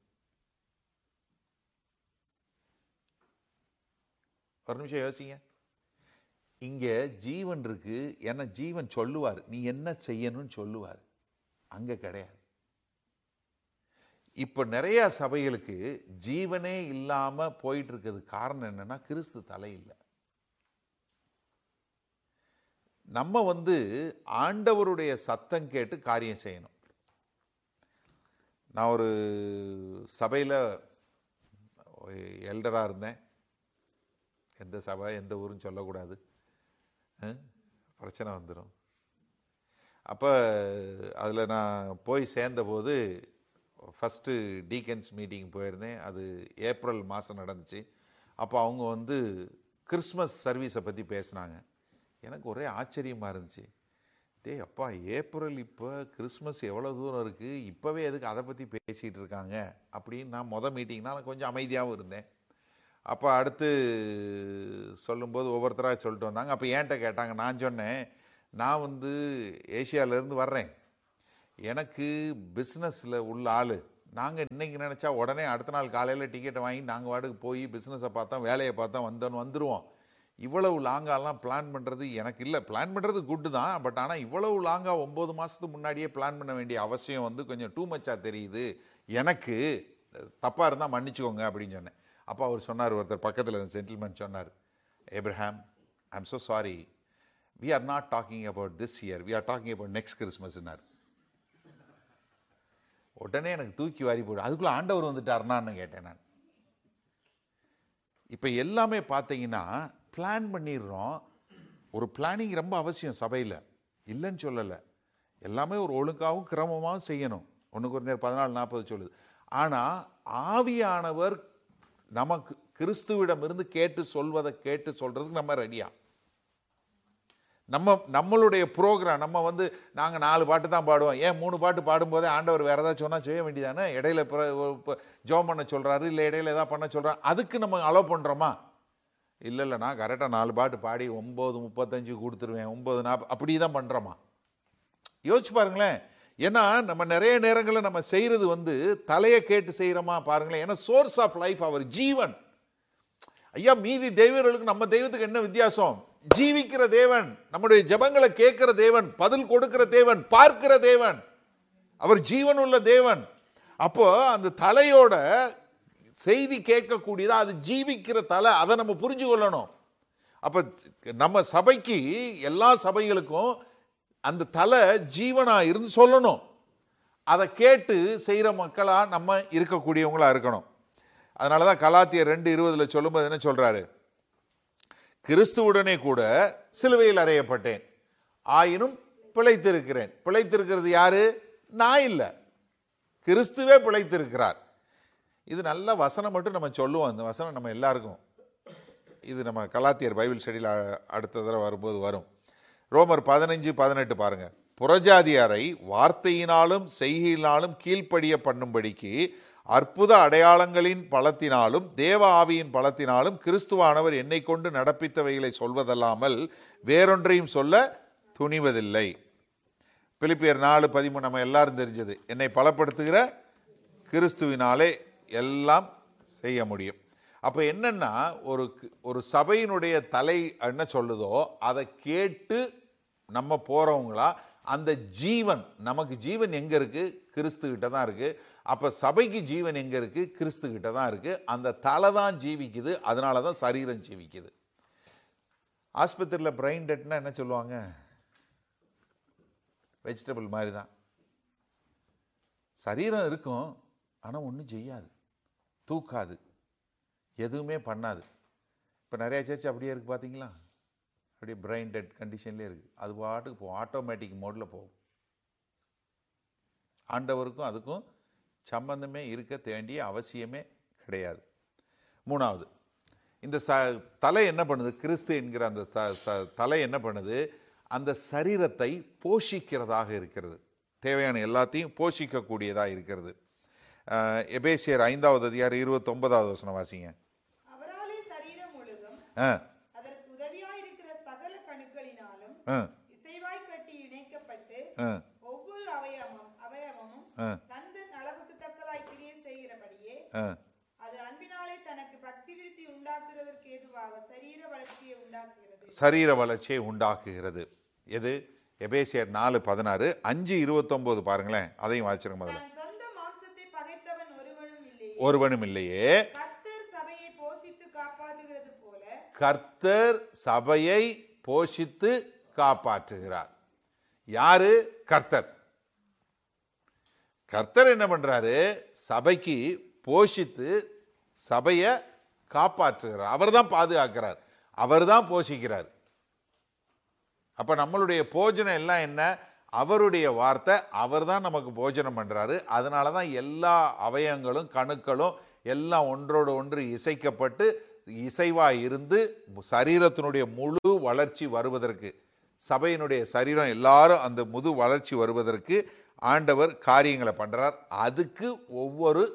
ஒரு நிமிஷம் யோசிங்க. இங்கே ஜீவன் இருக்கு. ஏன்னா ஜீவன் சொல்லுவார், நீ என்ன செய்யணும்னு சொல்லுவார். அங்கே கிடையாது. இப்போ நிறைய சபைகளுக்கு ஜீவனே இல்லாமல் போயிட்டு இருக்கிறது காரணம் என்னன்னா, கிறிஸ்து தலை இல்லை. நம்ம ஆண்டவருடைய சத்தம் கேட்டு காரியம் செய்யணும். நான் ஒரு சபையில் எல்டராக இருந்தேன். எந்த சபை எந்த ஊருன்னு சொல்லக்கூடாது, பிரச்சனை வந்துடும். அப்போ அதில் நான் போய் சேர்ந்தபோது ஃபஸ்ட்டு டீக்கன்ஸ் மீட்டிங் போயிருந்தேன். அது ஏப்ரல் மாதம் நடந்துச்சு. அப்போ அவங்க கிறிஸ்மஸ் சர்வீஸை பற்றி பேசினாங்க. எனக்கு ஒரே ஆச்சரியமாக இருந்துச்சு. டேய் அப்பா, ஏப்ரல் இப்போ கிறிஸ்மஸ் எவ்வளோ தூரம் இருக்குது, இப்போவே எதுக்கு அதை பற்றி பேசிகிட்டு இருக்காங்க அப்படின்னு நான் மீட்டிங்னால் கொஞ்சம் அமைதியாகவும் இருந்தேன். அப்போ அடுத்து சொல்லும்போது ஒவ்வொருத்தராக சொல்லிட்டு வந்தாங்க. அப்போ என்கிட்ட கேட்டாங்க. நான் சொன்னேன், நான் வந்து ஏசியாவிலேருந்து வர்றேன், எனக்கு பிஸ்னஸில் உள்ள ஆள், நாங்கள் இன்றைக்கி நினச்சா உடனே அடுத்த நாள் காலையில் டிக்கெட்டை வாங்கி நாங்கள் வாட்டுக்கு போய் பிஸ்னஸை பார்த்தோம், வேலையை பார்த்தோம், வந்துடுவோம். இவ்வளவு லாங்காலாம் பிளான் பண்ணுறது எனக்கு இல்லை. பிளான் பண்ணுறது குட்டு தான், பட் ஆனால் இவ்வளவு லாங்காக 9 மாதத்துக்கு முன்னாடியே பிளான் பண்ண வேண்டிய அவசியம் வந்து கொஞ்சம் டூ மச்சாக தெரியுது எனக்கு. தப்பாக இருந்தால் மன்னிச்சுக்கோங்க அப்படின்னு சொன்னேன். அப்போ அவர் சொன்னார், ஒருத்தர் பக்கத்தில் சென்டில்மேன் சொன்னார், Abraham, I am so sorry, we are not talking about this year, we are talking about next Christmasனார். உடனே எனக்கு தூக்கி வாரி போடு, அதுக்குள்ளே ஆண்டவர் வந்துட்டாருனான்னு கேட்டேன் நான். இப்போ எல்லாமே பார்த்தீங்கன்னா பிளான் பண்ணிடுறோம். ஒரு பிளானிங் ரொம்ப அவசியம் சபையில், இல்லைன்னு சொல்லலை. எல்லாமே ஒரு ஒழுங்காகவும் கிரமமாகவும் செய்யணும். 1 Corinthians 14:40 சொல்லுது. ஆனால் ஆவியானவர் நமக்கு கிறிஸ்துவிடம் இருந்து கேட்டு சொல்றதுக்கு நம்ம ரெடியா? நம்மளுடைய ப்ரோக்ராம் நம்ம வந்து நாங்கள் 4 பாட்டு தான் பாடுவோம், ஏன் 3 பாட்டு பாடும்போதே ஆண்டவர் வேறு ஏதாவது சொன்னால் செய்ய வேண்டியதானே? இடையில ஜெபம் பண்ண சொல்கிறாரு, இல்லை இடையில ஏதாவது பண்ண சொல்கிறாரு, அதுக்கு நம்ம அலோவ் பண்ணுறோமா? இல்லை நான் கரெக்டாக 4 பாட்டு பாடி 9:35 கொடுத்துருவேன், 9:40 அப்படி தான் பண்ணுறோமா? யோசிச்சு பாருங்களேன். ஏன்னா நம்ம நிறைய நேரங்களில் நம்ம செய்கிறது வந்து தலையை கேட்டு செய்கிறோமா பாருங்களேன். ஏன்னா சோர்ஸ் ஆஃப் லைஃப் அவர் ஜீவன். ஐயா, மீதி தெய்வங்களுக்கு நம்ம தெய்வத்துக்கு என்ன வித்தியாசம்? ஜீவிக்கிற தேவன், நம்முடைய ஜெபங்களை கேட்கிற தேவன், பதில் கொடுக்கிற தேவன், பார்க்கிற தேவன், அவர் ஜீவன் உள்ள தேவன். அப்போ அந்த தலையோட செய்தி கேட்கக்கூடியதா, அது ஜீவிக்கிற தலை, அதை நம்ம புரிஞ்சு கொள்ளணும். அப்ப நம்ம சபைக்கு, எல்லா சபைகளுக்கும் அந்த தலை ஜீவனா இருந்து சொல்லணும். அதை கேட்டு செய்கிற மக்களா நம்ம இருக்கக்கூடியவங்களா இருக்கணும். அதனாலதான் கலாத்தியர் 2:20 சொல்லும்போது என்ன சொல்றாரு? கிறிஸ்துவுடனே கூட சிலுவையில் அறையப்பட்டேன், ஆயினும் பிழைத்திருக்கிறேன். பிழைத்திருக்கிறது யாரு? நான் இல்லை, கிறிஸ்துவே பிழைத்திருக்கிறார். இது நல்ல வசனம் மட்டும் நம்ம சொல்லுவோம். அந்த வசனம் நம்ம எல்லாருக்கும், இது நம்ம கலாத்தியர் பைபிள் ஸ்டடியில் அடுத்த தடவை வரும்போது வரும். ரோமர் 15:18 பாருங்க. புறஜாதியாரை வார்த்தையினாலும் செய்கையினாலும் கீழ்ப்படிய பண்ணும்படிக்கு அற்புத அடையாளங்களின் பலத்தினாலும் தேவ ஆவியின் பலத்தினாலும் கிறிஸ்துவானவர் என்னை கொண்டு நடப்பித்தவைகளை சொல்வதல்லாமல் வேறொன்றையும் சொல்ல துணிவதில்லை. பிலிப்பியர் 4:13 நம்ம எல்லாரும் தெரிஞ்சது. என்னை பலப்படுத்துகிற கிறிஸ்துவினாலே எல்லாம் செய்ய முடியும். அப்போ என்னன்னா, ஒரு சபையினுடைய தலை என்ன சொல்லுதோ அதை கேட்டு நம்ம போறவங்களா, அந்த ஜீவன், நமக்கு ஜீவன் எங்க இருக்கு? கிறிஸ்து கிட்ட தான் இருக்கு. அப்ப சபைக்கு ஜீவன் எங்க இருக்கு? கிறிஸ்து கிட்ட தான் இருக்கு. அந்த தலை தான் ஜீவிக்குது, அதனால தான் சரீரம் ஜீவிக்குது. ஆஸ்பத்திரியில் பிரெயின் டெட்னா என்ன சொல்லுவாங்க? வெஜிடபிள் மாதிரி தான். சரீரம் இருக்கும், ஆனால் ஒன்றும் செய்யாது, தூக்காது, எதுவுமே பண்ணாது. இப்போ நிறைய சர்ச் அப்படியே இருக்குது பார்த்தீங்களா? அப்படியே பிரெயின் டெட் கண்டிஷன்லேயே இருக்குது. அது பாட்டுக்கு போகும், ஆட்டோமேட்டிக் மோடில் போகும். ஆண்டவருக்கும் அதுக்கும் சம்பந்தமே இருக்க வேண்டிய அவசியமே கிடையாது. 3வது, இந்த தலை என்ன பண்ணுது? கிறிஸ்து என்கிற அந்த தலை என்ன பண்ணுது? அந்த சரீரத்தை போஷிக்கிறதாக இருக்கிறது, தேவையான எல்லாத்தையும் போஷிக்கக்கூடியதாக இருக்கிறது. எபேசியர் 5:29 வாசிங்க. அவராலே சரீரம் முழுதும் அதற்கு உதவியாய் இருக்கிற சகல கணுக்களினாலும் இசைவாய் கட்டி இணைக்கப்பட்டு ஒவ்வொரு அவயவமும் தந்தன் அளவுக்கு தக்கதாய் கிரியை செய்கிறபடியே அது அன்பினாலே தனக்கு பக்தி விருத்தி உண்டாக்குவதற்கு ஏதுவாக சரீர வளர்ச்சியை உண்டாக்குகிறது. சரீர வளர்ச்சியை உண்டாக்குகிறது. எது? எபேசியர் 4:16. 5:29 பாருங்களேன், அதையும் வாசிச்சிருங்க. முதல்ல, ஒருவனும் இல்லையே, கர்த்தர் சபையை போஷித்து காப்பாற்றுகிறது போல கர்த்தர் சபையை போஷித்து காப்பாற்றுகிறார். யாரு? கர்த்தர். கர்த்தர் என்ன பண்றாரு? சபைக்கு போஷித்து சபையை காப்பாற்றுகிறார். அவர் தான் பாதுகாக்கிறார், அவர் தான் போஷிக்கிறார். அப்ப நம்மளுடைய போஜனம் எல்லாம் என்ன? அவருடைய வார்த்தை. அவர் தான் நமக்கு போஜனம் பண்றாரு. அதனால தான் எல்லா அவயங்களும் கணுக்களும் எல்லாம் ஒன்றோடு ஒன்று இசைக்கப்பட்டு இசைவாய் இருந்து சரீரத்தினுடைய முழு வளர்ச்சி வருவதற்கு, சபையினுடைய சரீரம் எல்லாரும் அந்த முழு வளர்ச்சி வருவதற்கு ஆண்டவர் காரியங்களை பண்றார். அதுக்கு ஒவ்வொரு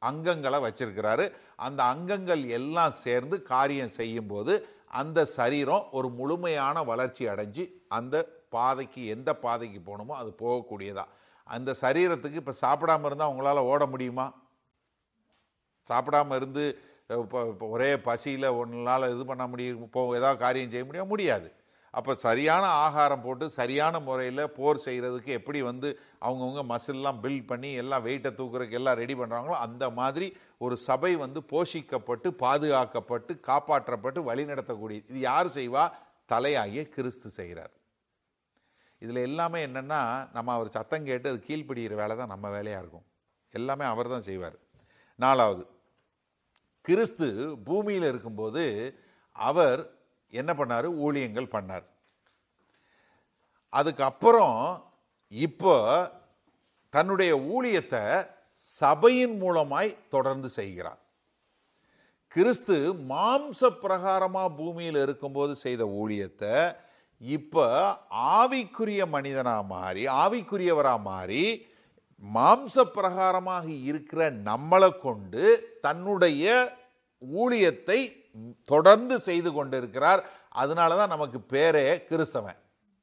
அங்கங்களை வச்சிருக்கிறாரு. அந்த அங்கங்கள் எல்லாம் சேர்ந்து காரியம் செய்யும்போது அந்த சரீரம் ஒரு முழுமையான வளர்ச்சி அடைஞ்சு அந்த பாதைக்கு, எந்த பாதைக்கு போகணுமோ அது போகக்கூடியதா. அந்த சரீரத்துக்கு இப்போ சாப்பிடாம இருந்தால் உங்களால் ஓட முடியுமா? சாப்பிடாம இருந்து இப்போ ஒரே பசியில் ஒன்றால் இது பண்ண முடியும், ஏதாவது காரியம் செய்ய முடியாது. அப்போ சரியான ஆகாரம் போட்டு சரியான முறையில் போர் செய்கிறதுக்கு எப்படி அவங்கவுங்க மசில்லாம் பில்ட் பண்ணி எல்லாம் வெயிட்டை தூக்குறதுக்கு எல்லாம் ரெடி பண்ணுறாங்களோ அந்த மாதிரி ஒரு சபை போஷிக்கப்பட்டு பாதுகாக்கப்பட்டு காப்பாற்றப்பட்டு வழி நடத்தக்கூடிய. இது யார் செய்வா? தலையாகிய கிறிஸ்து செய்கிறார். இதில் எல்லாமே என்னென்னா, நம்ம அவர் சத்தம் கேட்டு அது கீழ்ப்பிடிக்கிற வேலை தான் நம்ம வேலையாக இருக்கும். எல்லாமே அவர் தான் செய்வார். 4வது, கிறிஸ்து பூமியில் இருக்கும்போது அவர் என்ன பண்ணார்? ஊழியங்கள் பண்ணார். அதுக்கப்புறம் இப்போ தன்னுடைய ஊழியத்தை சபையின் மூலமாய் தொடர்ந்து செய்கிறார். கிறிஸ்து மாம்ச பிரகாரமா பூமியில் இருக்கும்போது செய்த ஊழியத்தை இப்போ ஆவிக்குரிய மனிதனா மாறி, ஆவிக்குரியவரா மாறி, மாம்ச பிரகாரமாக இருக்கிற நம்மளை கொண்டு தன்னுடைய ஊழியத்தை தொடர்ந்து செய்து கொண்டிருக்கிறார். அதனால தான் நமக்கு பேரே கிறிஸ்தவன்.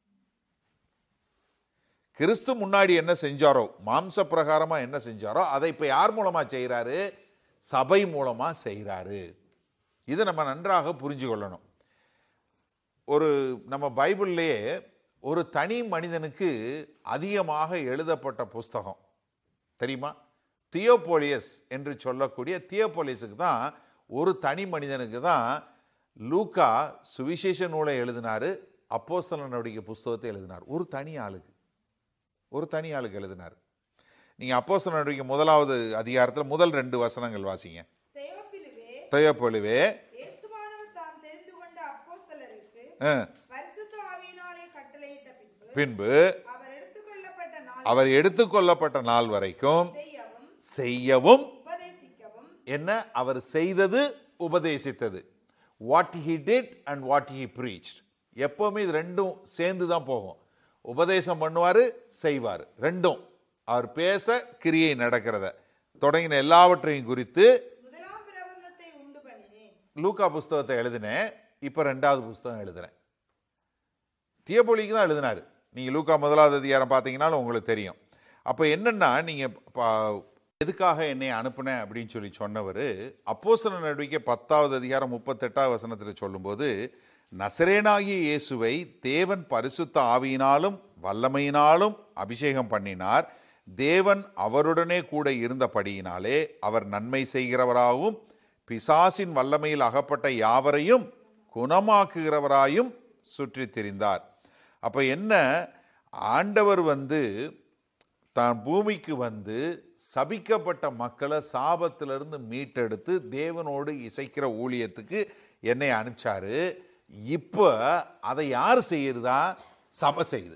கிறிஸ்து முன்னாடி என்ன செஞ்சாரோ, மாம்ச பிரகாரமா என்ன செஞ்சாரோ அதை இப்ப யார் மூலமா செய்கிறாரு? சபை மூலமா செய்கிறாரு. இதை நம்ம நன்றாக புரிஞ்சு கொள்ளணும். நம்ம பைபிள்லேயே ஒரு தனி மனிதனுக்கு அதிகமாக எழுதப்பட்ட புஸ்தகம் தெரியுமா? தியோபோலியஸ் என்று சொல்லக்கூடிய தியோபோலியஸுக்கு தான், ஒரு தனி மனிதனுக்கு தான் லூக்கா சுவிசேஷ நூலை எழுதினாரு, அப்போஸ்தலர் நடவடிக்கை புஸ்தகத்தை எழுதினார். ஒரு தனி ஆளுக்கு எழுதினார். நீங்க அப்போஸ்தலர் நடவடிக்கை 1வது அதிகாரத்தில் முதல் 2 வசனங்கள் வாசிங்க. தெயோப்பிலுவே பின்பு அவர் எடுத்துக்கொள்ளப்பட்ட நாள் வரைக்கும் செய்யவும், என்ன அவர் செய்தது, உபதேசித்தது. What he did and what he breached. எப்பவுமே இது ரெண்டும் சேர்ந்து தான் போகும். உபதேசம் பண்ணுவாரு, செய்வார். ரெண்டும் அவர் பேச கிரியை நடக்கிறத தொடங்கின எல்லாவற்றையும் குறித்து லூக்கா புஸ்தகத்தை எழுதினேன். இப்ப 2வது புஸ்தகம் எழுதுறேன். தியோபோலிக்கு தான் எழுதினாரு. நீங்க லூக்கா 1வது அதிகாரம் பார்த்தீங்கன்னாலும் உங்களுக்கு தெரியும். அப்ப என்னன்னா, நீங்க எதுக்காக என்னை அனுப்புன அப்படின்னு சொல்லி சொன்னவர் அப்போஸ்தலர் நடவடிக்கை 10வது அதிகாரம் 38வது வசனத்தில் சொல்லும்போது, நசரேனாகிய இயேசுவை தேவன் பரிசுத்த ஆவியினாலும் வல்லமையினாலும் அபிஷேகம் பண்ணினார். தேவன் அவருடனே கூட இருந்தபடியினாலே அவர் நன்மை செய்கிறவராகவும் பிசாசின் வல்லமையில் அகப்பட்ட யாவரையும் குணமாக்குகிறவராயும் சுற்றி திரிந்தார். அப்ப என்ன, ஆண்டவர் தான் பூமிக்கு சபிக்கப்பட்ட மக்களை சாபத்திலிருந்து மீட்டெடுத்து தேவனோடு இசைக்கிற ஊழியத்துக்கு என்னை அனுப்பிச்சாரு. இப்போ அதை யார் செய்யுறதா? சபை செய்யுது.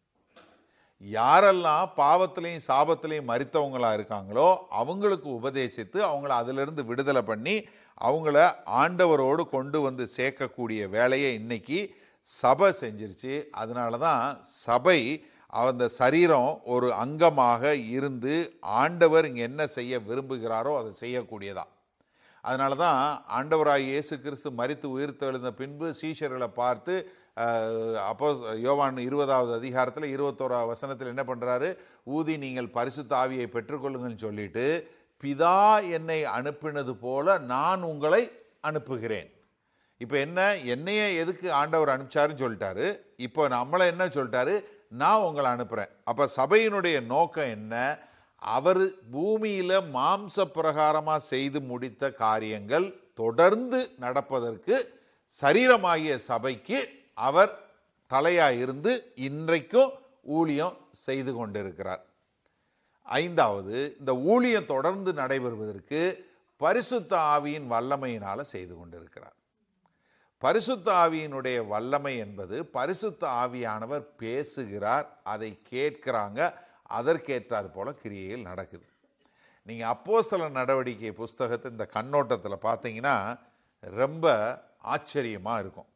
யாரெல்லாம் பாவத்திலையும் சாபத்திலையும் மரித்தவங்களா இருக்காங்களோ அவங்களுக்கு உபதேசித்து அவங்கள அதிலிருந்து விடுதலை பண்ணி அவங்கள ஆண்டவரோடு கொண்டு சேர்க்கக்கூடிய வேலையை இன்னைக்கு சபை செஞ்சிருச்சு. அதனால தான் சபை அந்த சரீரம் ஒரு அங்கமாக இருந்து ஆண்டவர் இங்கே என்ன செய்ய விரும்புகிறாரோ அதை செய்யக்கூடியதா. அதனால தான் ஆண்டவராகிய இயேசு கிறிஸ்து மரித்து உயிர்த்தெழுந்த பின்பு சீஷர்களை பார்த்து அப்போ யோவான் 20வது அதிகாரத்தில் 21வது வசனத்தில் என்ன பண்ணுறாரு? ஊதி நீங்கள் பரிசுத்த ஆவியை பெற்றுக்கொள்ளுங்கன்னு சொல்லிட்டு, பிதா என்னை அனுப்பினது போல நான் உங்களை அனுப்புகிறேன். இப்போ என்ன, என்னைய எதுக்கு ஆண்டவர் அனுப்பிச்சாருன்னு சொல்லிட்டாரு. இப்போ நம்மளை என்ன சொல்லிட்டாரு? நான் உங்களை அனுப்புகிறேன். அப்போ சபையினுடைய நோக்கம் என்ன? அவர் பூமியில் மாம்ச பிரகாரமாக செய்து முடித்த காரியங்கள் தொடர்ந்து நடப்பதற்கு சரீரமாகிய சபைக்கு அவர் தலையாக இருந்து இன்றைக்கும் ஊழியம் செய்து கொண்டிருக்கிறார். 5வது, இந்த ஊழியம் தொடர்ந்து நடைபெறுவதற்கு பரிசுத்த ஆவியின் வல்லமையினால செய்து கொண்டிருக்கிறார். பரிசுத்த ஆவியினுடைய வல்லமை என்பது பரிசுத்த ஆவியானவர் பேசுகிறார், அதை கேட்கிறாங்க, அதற்கேற்றார் போல கிரியையில் நடக்குது. நீங்க அப்போஸ்தலர் நடவடிக்கை புஸ்தகத்தை இந்த கண்ணோட்டத்தில் பார்த்தீங்கன்னா ரொம்ப ஆச்சரியமா இருக்கும்.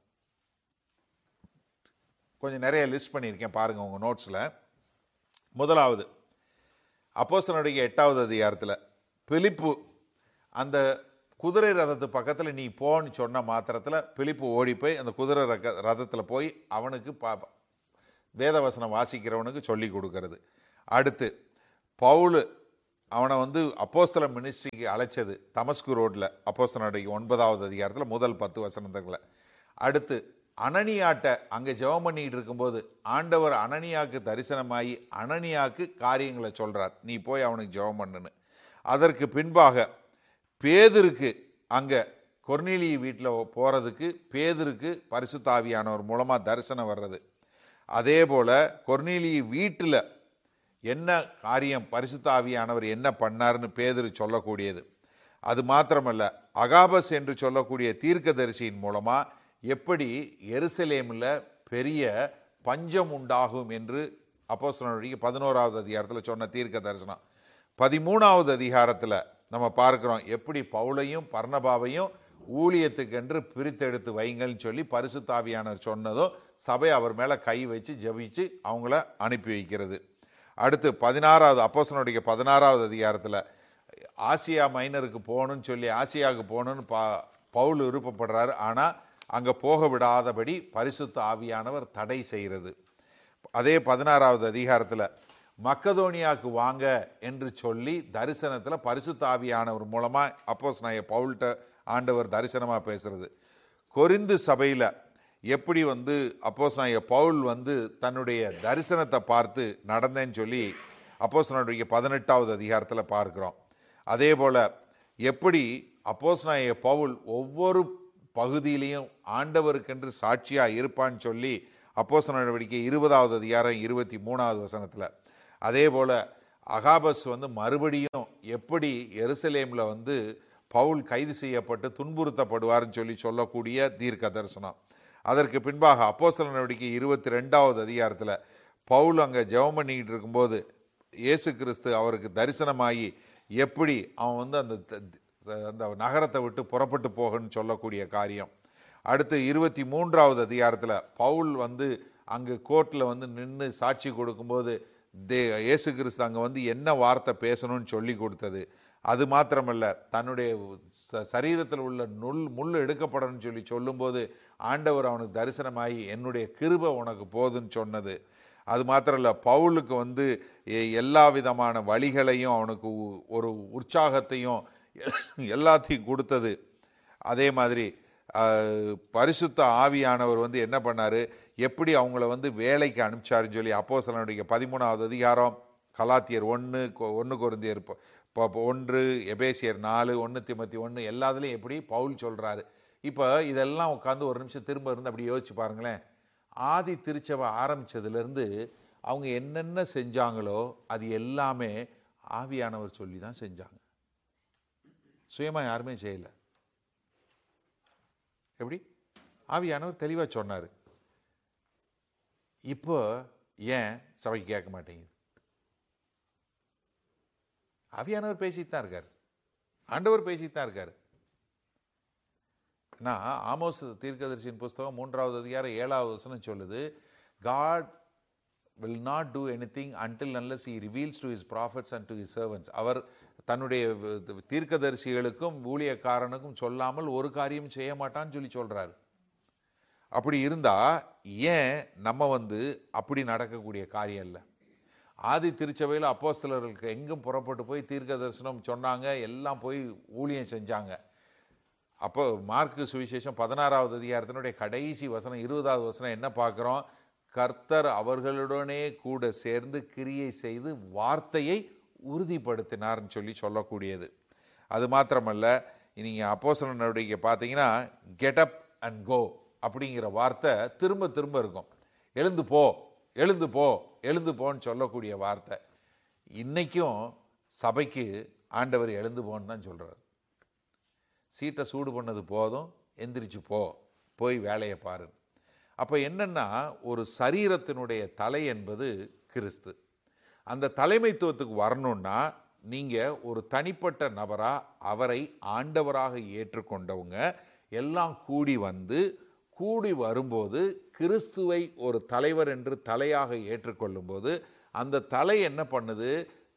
கொஞ்சம் நிறைய லிஸ்ட் பண்ணியிருக்கேன் பாருங்க உங்க நோட்ஸ்ல. 1வது அப்போஸ்தலர் நடவடிக்கை 8வது அதிகாரத்தில் பிலிப்பு அந்த குதிரை ரதத்து பக்கத்தில் நீ போன்னு சொன்ன மாத்திரத்தில் பிலிப்பு ஓடி போய் அந்த குதிரை ரதத்தில் போய் அவனுக்கு வேதவசனம் வாசிக்கிறவனுக்கு சொல்லி கொடுக்கறது. அடுத்து பவுல் அவனை அப்போஸ்தல மினிஸ்ட்ரிக்கு அழைச்சது தமஸ்கு ரோட்டில், அப்போஸ்தலனுடைய 9வது அதிகாரத்தில் முதல் 10 வசனங்களை. அடுத்து அனனியாட்ட அங்கே ஜெபம் பண்ணிட்டு இருக்கும்போது ஆண்டவர் அனனியாவுக்கு தரிசனமாகி அனனியாவுக்கு காரியங்களை சொல்கிறார், நீ போய் அவனுக்கு ஜெபம் பண்ணுன்னு. அதற்கு பின்பாக பேதுருக்கு அங்கே கொர்நேலி வீட்டில் போகிறதுக்கு பேதுருக்கு பரிசுத்த ஆவியானவர் மூலமாக தரிசனம் வர்றது. அதே போல் கொர்நேலி வீட்டில் என்ன காரியம் பரிசுத்த ஆவியானவர் என்ன பண்ணார்னு பேதுரு சொல்லக்கூடியது. அது மாத்திரமல்ல, அகாபஸ் என்று சொல்லக்கூடிய தீர்க்கதரிசியின் மூலமாக எப்படி எருசலேமில் பெரிய பஞ்சம் உண்டாகும் என்று அப்போஸ்தலனுடைய 11வது அதிகாரத்தில் சொன்ன தீர்க்க தரிசனம். 13வது அதிகாரத்தில் நம்ம பார்க்குறோம் எப்படி பவுலையும் பர்னபாவையும் ஊழியத்துக்கென்று பிரித்தெடுத்து வைங்கள்னு சொல்லி பரிசுத்த ஆவியானவர் சொன்னதும் சபை அவர் மேலே கை வச்சு ஜெபிச்சு அவங்கள அனுப்பி வைக்கிறது. அடுத்து 16வது அப்போஸ்தலனுடைய 16வது அதிகாரத்தில் ஆசியா மைனருக்கு போகணும்னு சொல்லி ஆசியாவுக்கு போகணுன்னு பவுல் விருப்பப்படுறாரு. ஆனால் அங்கே போக விடாதபடி பரிசுத்த ஆவியானவர் தடை செய்கிறது. அதே 16வது அதிகாரத்தில் மக்கதோனியாவுக்கு வாங்க என்று சொல்லி தரிசனத்தில் பரிசுத்த ஆவியானவர் மூலமாக அப்போஸ்தலனாகிய பவுல்கிட்ட ஆண்டவர் தரிசனமாக பேசுறது. கொரிந்து சபையில் எப்படி அப்போஸ்தலனாகிய பவுல் தன்னுடைய தரிசனத்தை பார்த்து நடந்தேன்னு சொல்லி அப்போஸ்தலனுடைய 18வது அதிகாரத்தில் பார்க்குறோம். அதே போல் எப்படி அப்போஸ்தலனாகிய பவுல் ஒவ்வொரு பகுதியிலையும் ஆண்டவருக்கென்று சாட்சியாக இருப்பான்னு சொல்லி அப்போஸ்தலர் நடவடிக்கை 20வது அதிகாரம் 23வது வசனத்தில். அதே போல் அகாபஸ் மறுபடியும் எப்படி எருசலேமில் பவுல் கைது செய்யப்பட்டு துன்புறுத்தப்படுவார்னு சொல்லக்கூடிய தீர்க்க தரிசனம். அதற்கு பின்பாக அப்போஸ்தலர் நடவடிக்கை 22வது அதிகாரத்தில் பவுல் அங்கே ஜெபம் பண்ணிக்கிட்டு இருக்கும்போது இயேசு கிறிஸ்து அவருக்கு தரிசனமாகி எப்படி அவன் அந்த நகரத்தை விட்டு புறப்பட்டு போகணும்னு சொல்லக்கூடிய காரியம். அடுத்து 23வது அதிகாரத்தில் பவுல் அங்கே கோர்ட்டில் நின்று சாட்சி கொடுக்கும்போது இயேசு கிறிஸ்து அங்கே என்ன வார்த்தை பேசணும்னு சொல்லி கொடுத்தது. அது மாத்திரமல்ல, தன்னுடைய சரீரத்தில் உள்ள முள் எடுக்கப்படணும்னு சொல்லும்போது ஆண்டவர் அவனுக்கு தரிசனமாகி என்னுடைய கிருபை உனக்கு போதுன்னு சொன்னது. அது மாத்திரம் இல்லை, பவுலுக்கு எல்லா விதமான வழிகளையும் அவனுக்கு ஒரு உற்சாகத்தையும் எல்லாத்தையும் கொடுத்தது. அதே மாதிரி பரிசுத்த ஆவியானவர் என்ன பண்ணார், எப்படி அவங்கள வேலைக்கு அனுப்பிச்சாருன்னு சொல்லி அப்போஸ்தலனுடைய 13வது அதிகாரம், கலாத்தியர் 1 கொரிந்தியர் 1, எபேசியர் 4, 1 தீமோத்தேயு 1 எல்லாத்துலேயும் எப்படி பவுல் சொல்கிறாரு. இப்போ இதெல்லாம் உட்காந்து ஒரு நிமிஷம் திரும்ப இருந்து அப்படி யோசிச்சு பாருங்களேன். ஆதி திருச்சபை ஆரம்பித்ததுலேருந்து அவங்க என்னென்ன செஞ்சாங்களோ அது எல்லாமே ஆவியானவர் சொல்லி தான் செஞ்சாங்க. சுயமாக யாருமே செய்யலை. எப்படி ஆவியானவர் தெளிவாக சொன்னார். இப்போ ஏன் சபைக்கு கேட்க மாட்டேங்குது? ஆவியானவர் பேசிட்டு தான் இருக்கார், ஆண்டவர் பேசிட்டு தான் இருக்கார். நான் ஆமோஸ் தீர்க்கதரிசியின் புஸ்தகம் 3வது அதிகாரம் 7வது வசனம் சொல்லுது, God will not do anything until unless he reveals to his prophets and to his servants. அவர் தன்னுடைய தீர்க்கதரிசிகளுக்கும் ஊழியக்காரனுக்கும் சொல்லாமல் ஒரு காரியம் செய்ய மாட்டான்னு சொல்றாரு. அப்படி இருந்தா ஏன் நம்ம அப்படி நடக்கக்கூடிய காரியம் இல்லை? ஆதி திருச்சபையில் அப்போஸ்தலர்களுக்கு எங்கும் புறப்பட்டு போய் தீர்க்க தரிசனம் சொன்னாங்க, எல்லாம் போய் ஊழியம் செஞ்சாங்க. அப்போ மார்க்கு சுவிசேஷம் 16வது அதிகாரத்தினுடைய கடைசி வசனம் 20வது வசனம் என்ன பார்க்குறோம்? கர்த்தர் அவர்களுடனே கூட சேர்ந்து கிரியை செய்து வார்த்தையை உறுதிப்படுத்தினார்னு சொல்லக்கூடியது. அது மாத்திரமல்ல, நீங்கள் அப்போஸ்தலர் நடவடிக்கை பார்த்தீங்கன்னா கெட் அப் அண்ட் கோ அப்படிங்கிற வார்த்தை திரும்ப திரும்ப இருக்கும். எழுந்து போ, எழுந்து போ, எழுந்து போன்னு சொல்லக்கூடிய வார்த்தை. இன்னைக்கும் சபைக்கு ஆண்டவர் எழுந்து போன்னு தான் சொல்கிறார். சீட்டை சூடு பண்ணது போதும், எந்திரிச்சு போ, போய் வேலையை பாரு. அப்போ என்னென்னா, ஒரு சரீரத்தினுடைய தலை என்பது கிறிஸ்து. அந்த தலைமைத்துவத்துக்கு வரணுன்னா நீங்கள் ஒரு தனிப்பட்ட நபராக அவரை ஆண்டவராக ஏற்றுக்கொண்டவங்க எல்லாம் கூடி வரும்போது கிறிஸ்துவை ஒரு தலைவர் என்று தலையாக ஏற்றுக்கொள்ளும்போது அந்த தலை என்ன பண்ணுது?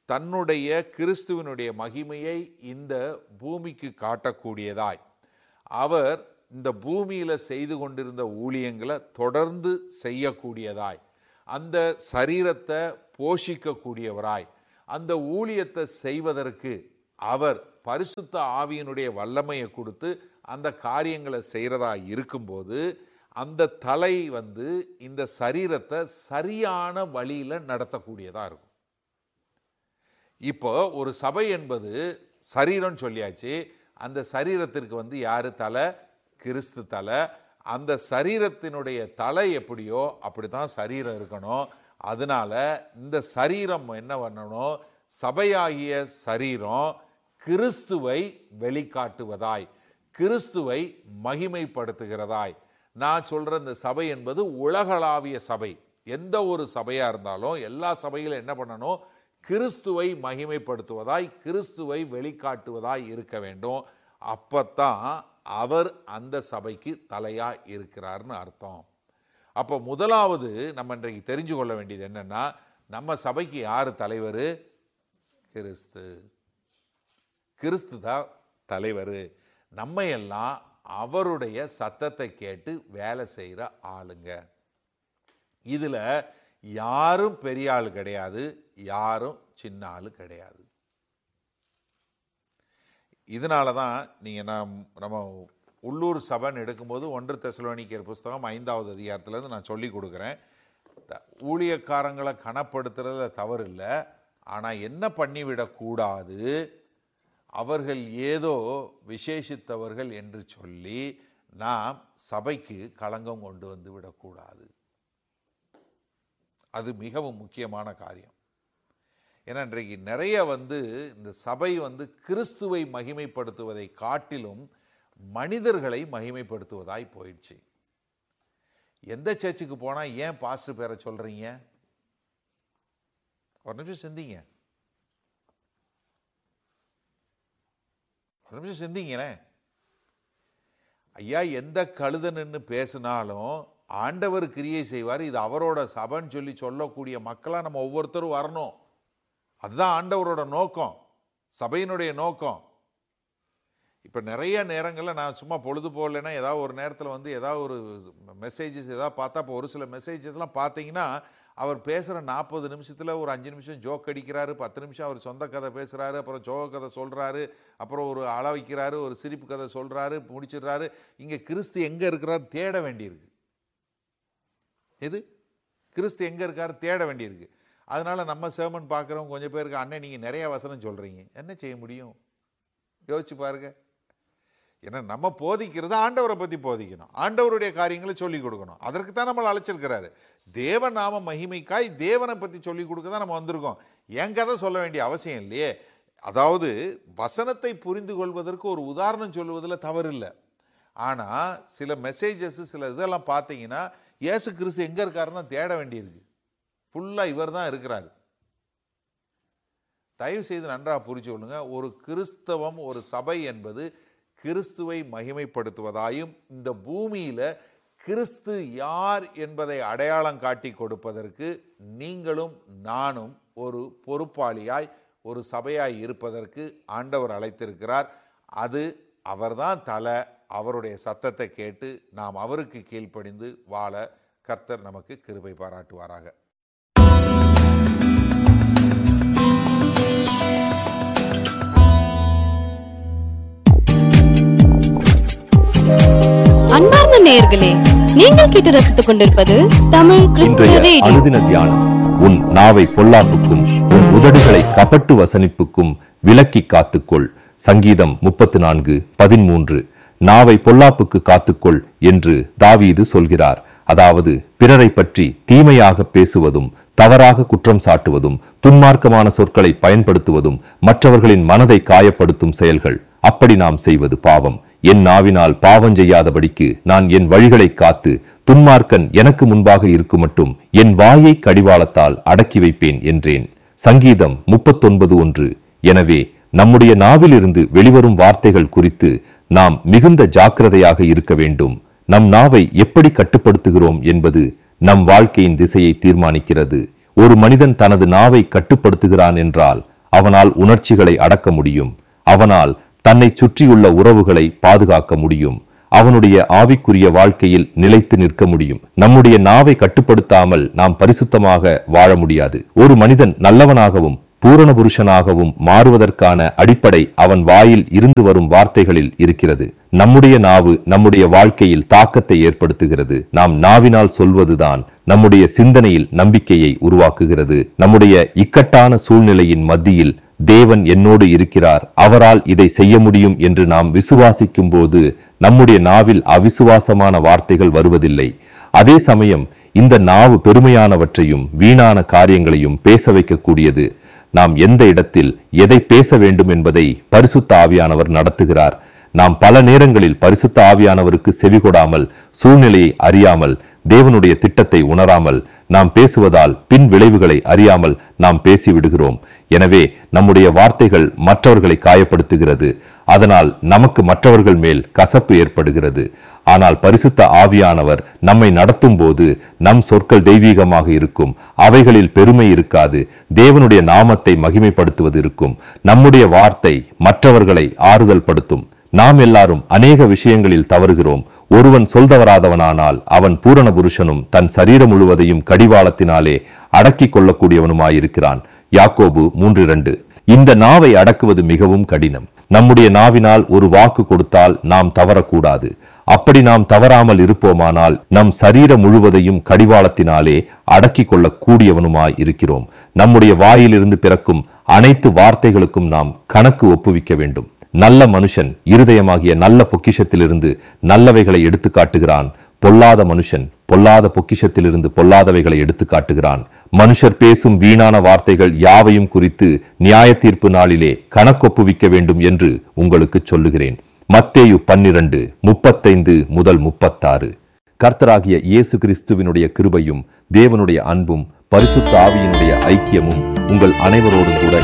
தன்னுடைய கிறிஸ்துவனுடைய மகிமையை இந்த பூமிக்கு காட்டக்கூடியதாய் அவர் இந்த பூமியில செய்து கொண்டிருந்த ஊழியங்களை தொடர்ந்து செய்யக்கூடியதாய், அந்த சரீரத்தை போஷிக்கக்கூடியவராய், அந்த ஊழியத்தை செய்வதற்கு அவர் பரிசுத்த ஆவியினுடைய வல்லமையை கொடுத்து அந்த காரியங்களை செய்கிறதா இருக்கும்போது அந்த தலை இந்த சரீரத்தை சரியான வழியில் நடத்தக்கூடியதாக இருக்கும். இப்போ ஒரு சபை என்பது சரீரம் சொல்லியாச்சு. அந்த சரீரத்திற்கு யாரு தலை? கிறிஸ்து தலை. அந்த சரீரத்தினுடைய தலை எப்படியோ அப்படித்தான் சரீரம் இருக்கணும். அதனால இந்த சரீரம் என்ன பண்ணணும்? சபையாகிய சரீரம் கிறிஸ்துவை வெளிக்காட்டுவதாய், கிறிஸ்துவை மகிமைப்படுத்துகிறதாய். நான் சொல்ற இந்த சபை என்பது உலகளாவிய சபை. எந்த ஒரு சபையா இருந்தாலும் எல்லா சபையிலும் என்ன பண்ணணும்? கிறிஸ்துவை மகிமைப்படுத்துவதாய், கிறிஸ்துவை வெளிக்காட்டுவதாய் இருக்க வேண்டும். அப்பத்தான் அவர் அந்த சபைக்கு தலையா இருக்கிறார்னு அர்த்தம். அப்போ முதலாவது நம்ம இன்றைக்கு தெரிஞ்சு கொள்ள வேண்டியது என்னன்னா, நம்ம சபைக்கு யாரு தலைவர்? கிறிஸ்து. கிறிஸ்து தான் தலைவர். நம்ம எல்லாம் அவருடைய சத்தத்தை கேட்டு வேலை செய்கிற ஆளுங்க. இதுல யாரும் பெரிய ஆள் கிடையாது, யாரும் சின்ன ஆள் கிடையாது. இதனால தான் நீங்கள் நம்ம உள்ளூர் சபைன்னு எடுக்கும்போது 1 தெசலோனிக்கேயர் புஸ்தகம் 5வது அதிகாரத்துலேருந்து நான் சொல்லி கொடுக்குறேன். ஊழியக்காரங்களை கனப்படுத்துறதுல தவறு இல்லை. ஆனால் என்ன பண்ணிவிடக்கூடாது, அவர்கள் ஏதோ விசேஷித்தவர்கள் என்று சொல்லி நாம் சபைக்கு களங்கம் கொண்டு வந்து விடக்கூடாது. அது மிகவும் முக்கியமான காரியம். ஏன்னா இன்றைக்கு நிறைய இந்த சபை கிறிஸ்துவை மகிமைப்படுத்துவதை காட்டிலும் மனிதர்களை மகிமைப்படுத்துவதாய் போயிடுச்சு. எந்த சர்ச்சுக்கு போனால் ஏன் பாஸ்டர் பேரை சொல்றீங்க? ஒரு நிமிஷம் சிந்திங்க, ஒரு நிமிஷம் சிந்திங்களேன். ஐயா, எந்த கழுத நின்று பேசினாலும் ஆண்டவர் கிரியை செய்வார், இது அவரோட சபைன்னு சொல்லக்கூடிய மக்களாக நம்ம ஒவ்வொருத்தரும் வரணும். அதுதான் ஆண்டவரோட நோக்கம், சபையினுடைய நோக்கம். இப்போ நிறைய நேரங்களில் நான் சும்மா பொழுது போகலைன்னா ஏதாவது ஒரு நேரத்தில் ஏதாவது ஒரு மெசேஜஸ் ஏதாவது பார்த்தா, இப்போ ஒரு சில மெசேஜஸ்லாம் பார்த்தீங்கன்னா அவர் பேசுகிற 40 நிமிஷத்தில் ஒரு 5 நிமிஷம் ஜோக் அடிக்கிறாரு, 10 நிமிஷம் அவர் சொந்த கதை பேசுகிறாரு, அப்புறம் ஜோக கதை சொல்கிறாரு, அப்புறம் ஒரு அள வைக்கிறாரு, ஒரு சிரிப்பு கதை சொல்கிறாரு, முடிச்சிடுறாரு. இங்கே கிறிஸ்து எங்கே இருக்கிறார் தேட வேண்டியிருக்கு. எது கிறிஸ்து எங்கே இருக்கார் தேட வேண்டியிருக்கு. அதனால நம்ம சேமன் பார்க்குறவங்க கொஞ்சம் பேருக்கு, அண்ணன் நீங்கள் நிறைய வசனம் சொல்கிறீங்க, என்ன செய்ய முடியும்? யோசிச்சு பாருங்க. ஏன்னா நம்ம போதிக்கிறது ஆண்டவரை பற்றி போதிக்கணும், ஆண்டவருடைய காரியங்களை சொல்லிக் கொடுக்கணும். அதற்கு தான் நம்மளை அழைச்சிருக்கிறாரு. தேவ நாம மகிமைக்காய் தேவனை பற்றி சொல்லிக் கொடுக்க தான் நம்ம வந்திருக்கோம். என் கதை சொல்ல வேண்டிய அவசியம் இல்லையே. அதாவது வசனத்தை புரிந்து கொள்வதற்கு ஒரு உதாரணம் சொல்லுவதில் தவறு இல்லை. ஆனால் சில மெசேஜஸ் சில இதெல்லாம் பார்த்தீங்கன்னா இயேசு கிறிஸ்து எங்கே இருக்காருன்னு தான் தேட வேண்டியிருக்கு. ஃபுல்லாக இவர் தான் இருக்கிறாரு. தயவு செய்து நன்றாக புரிச்சு கொள்ளுங்க. ஒரு கிறிஸ்தவம், ஒரு சபை என்பது கிறிஸ்துவை மகிமைப்படுத்துவதாயும் இந்த பூமியில கிறிஸ்து யார் என்பதை அடையாளம் காட்டி கொடுப்பதற்கு நீங்களும் நானும் ஒரு பொறுப்பாளியாய், ஒரு சபையாய் இருப்பதற்கு ஆண்டவர் அழைத்திருக்கிறார். அது அவர்தான் தலை. அவருடைய சத்தத்தை கேட்டு நாம் அவருக்கு கீழ்ப்படிந்து வாழ கர்த்தர் நமக்கு கிருபை பாராட்டுவாராக. அன்பார்ந்த நேயர்களே, நீங்கள் கேட்டு ரசித்துக் கொண்டிருப்பது தமிழ் கிறிஸ்துவ ரேடியோ. அனுதின தியானம். உன் நாவை பொல்லாப்புக்கும் உன் உதடுகளை கபட்டு வசனிப்புக்கும் விலக்கி காத்துக்கொள். சங்கீதம் 34:13. நாவை பொல்லாப்புக்கு காத்துக்கொள் என்று தாவீது சொல்கிறார். அதாவது பிறரை பற்றி தீமையாக பேசுவதும், தவறாக குற்றம் சாட்டுவதும், துன்மார்க்கமான சொற்களை பயன்படுத்துவதும் மற்றவர்களின் மனதை காயப்படுத்தும் செயல்கள். அப்படி நாம் செய்வது பாவம். என் நாவினால் பாவம் செய்யாதபடிக்கு நான் என் வழிகளை காத்து துன்மார்க்கன் எனக்கு முன்பாக இருக்கும் மட்டும் என் வாயை கடிவாளத்தால் அடக்கி வைப்பேன் என்றேன். சங்கீதம் 39:1. எனவே நம்முடைய நாவிலிருந்து வெளிவரும் வார்த்தைகள் குறித்து நாம் மிகுந்த ஜாக்கிரதையாக இருக்க வேண்டும். நம் நாவை எப்படி கட்டுப்படுத்துகிறோம் என்பது நம் வாழ்க்கையின் திசையை தீர்மானிக்கிறது. ஒரு மனிதன் தனது நாவை கட்டுப்படுத்துகிறான் என்றால் அவனால் உணர்ச்சிகளை அடக்க முடியும். அவனால் தன்னை சுற்றியுள்ள உறவுகளை பாதுகாக்க முடியும். அவனுடைய ஆவிக்குரிய வாழ்க்கையில் நிலைத்து நிற்க முடியும். நம்முடைய நாவை கட்டுப்படுத்தாமல் நாம் பரிசுத்தமாக வாழ முடியாது. ஒரு மனிதன் நல்லவனாகவும் பூரண புருஷனாகவும் மாறுவதற்கான அடிப்படை அவன் வாயில் இருந்து வரும் வார்த்தைகளில் இருக்கிறது. நம்முடைய நாவு நம்முடைய வாழ்க்கையில் தாக்கத்தை ஏற்படுத்துகிறது. நாம் நாவினால் சொல்வதுதான் நம்முடைய சிந்தனையில் நம்பிக்கையை உருவாக்குகிறது. நம்முடைய இக்கட்டான சூழ்நிலையின் மத்தியில் தேவன் என்னோடு இருக்கிறார், அவரால் இதை செய்ய முடியும் என்று நாம் விசுவாசிக்கும் போது நம்முடைய நாவில் அவிசுவாசமான வார்த்தைகள் வருவதில்லை. அதே சமயம் இந்த நாவு பெருமையானவற்றையும் வீணான காரியங்களையும் பேச வைக்கக்கூடியது. நாம் எந்த இடத்தில் எதை பேச வேண்டும் என்பதை பரிசுத்த ஆவியானவர் நடத்துகிறார். நாம் பல நேரங்களில் பரிசுத்த ஆவியானவருக்கு செவிகொடாமல், சூழ்நிலையை அறியாமல், தேவனுடைய திட்டத்தை உணராமல் நாம் பேசுவதால் பின் விளைவுகளை அறியாமல் நாம் பேசிவிடுகிறோம். எனவே நம்முடைய வார்த்தைகள் மற்றவர்களை காயப்படுத்துகிறது. அதனால் நமக்கு மற்றவர்கள் மேல் கசப்பு ஏற்படுகிறது. ஆனால் பரிசுத்த ஆவியானவர் நம்மை நடத்தும் போது நம் சொற்கள் தெய்வீகமாக இருக்கும். அவைகளில் பெருமை இருக்காது. தேவனுடைய நாமத்தை மகிமைப்படுத்துவது இருக்கும். நம்முடைய வார்த்தை மற்றவர்களை ஆறுதல் படுத்தும். நாம் எல்லாரும் அநேக விஷயங்களில் தவறுகிறோம். ஒருவன் சொல்தவராதவனானால் அவன் பூரண புருஷனும் தன் சரீரம் முழுவதையும் கடிவாளத்தினாலே அடக்கிக் கொள்ளக்கூடியவனுமாயிருக்கிறான். யாக்கோபு 3:2. இந்த நாவை அடக்குவது மிகவும் கடினம். நம்முடைய நாவினால் ஒரு வாக்கு கொடுத்தால் நாம் தவறக்கூடாது. அப்படி நாம் தவறாமல் இருப்போமானால் நம் சரீரம் முழுவதையும் கடிவாளத்தினாலே அடக்கிக் கொள்ளக் கூடியவனுமாய் இருக்கிறோம். நம்முடைய வாயிலிருந்து பிறக்கும் அனைத்து வார்த்தைகளுக்கும் நாம் கணக்கு ஒப்புவிக்க வேண்டும். நல்ல மனுஷன் இருதயமாகிய நல்ல பொக்கிஷத்திலிருந்து நல்லவைகளை எடுத்து காட்டுகிறான். பொல்லாத மனுஷன் பொல்லாத பொக்கிஷத்திலிருந்து பொல்லாதவைகளை எடுத்து காட்டுகிறான். மனுஷர் பேசும் வீணான வார்த்தைகள் யாவையும் குறித்து நியாய தீர்ப்பு நாளிலே கணக்கொப்புவிக்க வேண்டும் என்று உங்களுக்கு சொல்லுகிறேன். மத்தேயு 12:35-36. கர்த்தராகிய இயேசு கிறிஸ்துவினுடைய கிருபையும் தேவனுடைய அன்பும் பரிசுத்த ஆவியினுடைய ஐக்கியமும் உங்கள் அனைவரோடும் கூட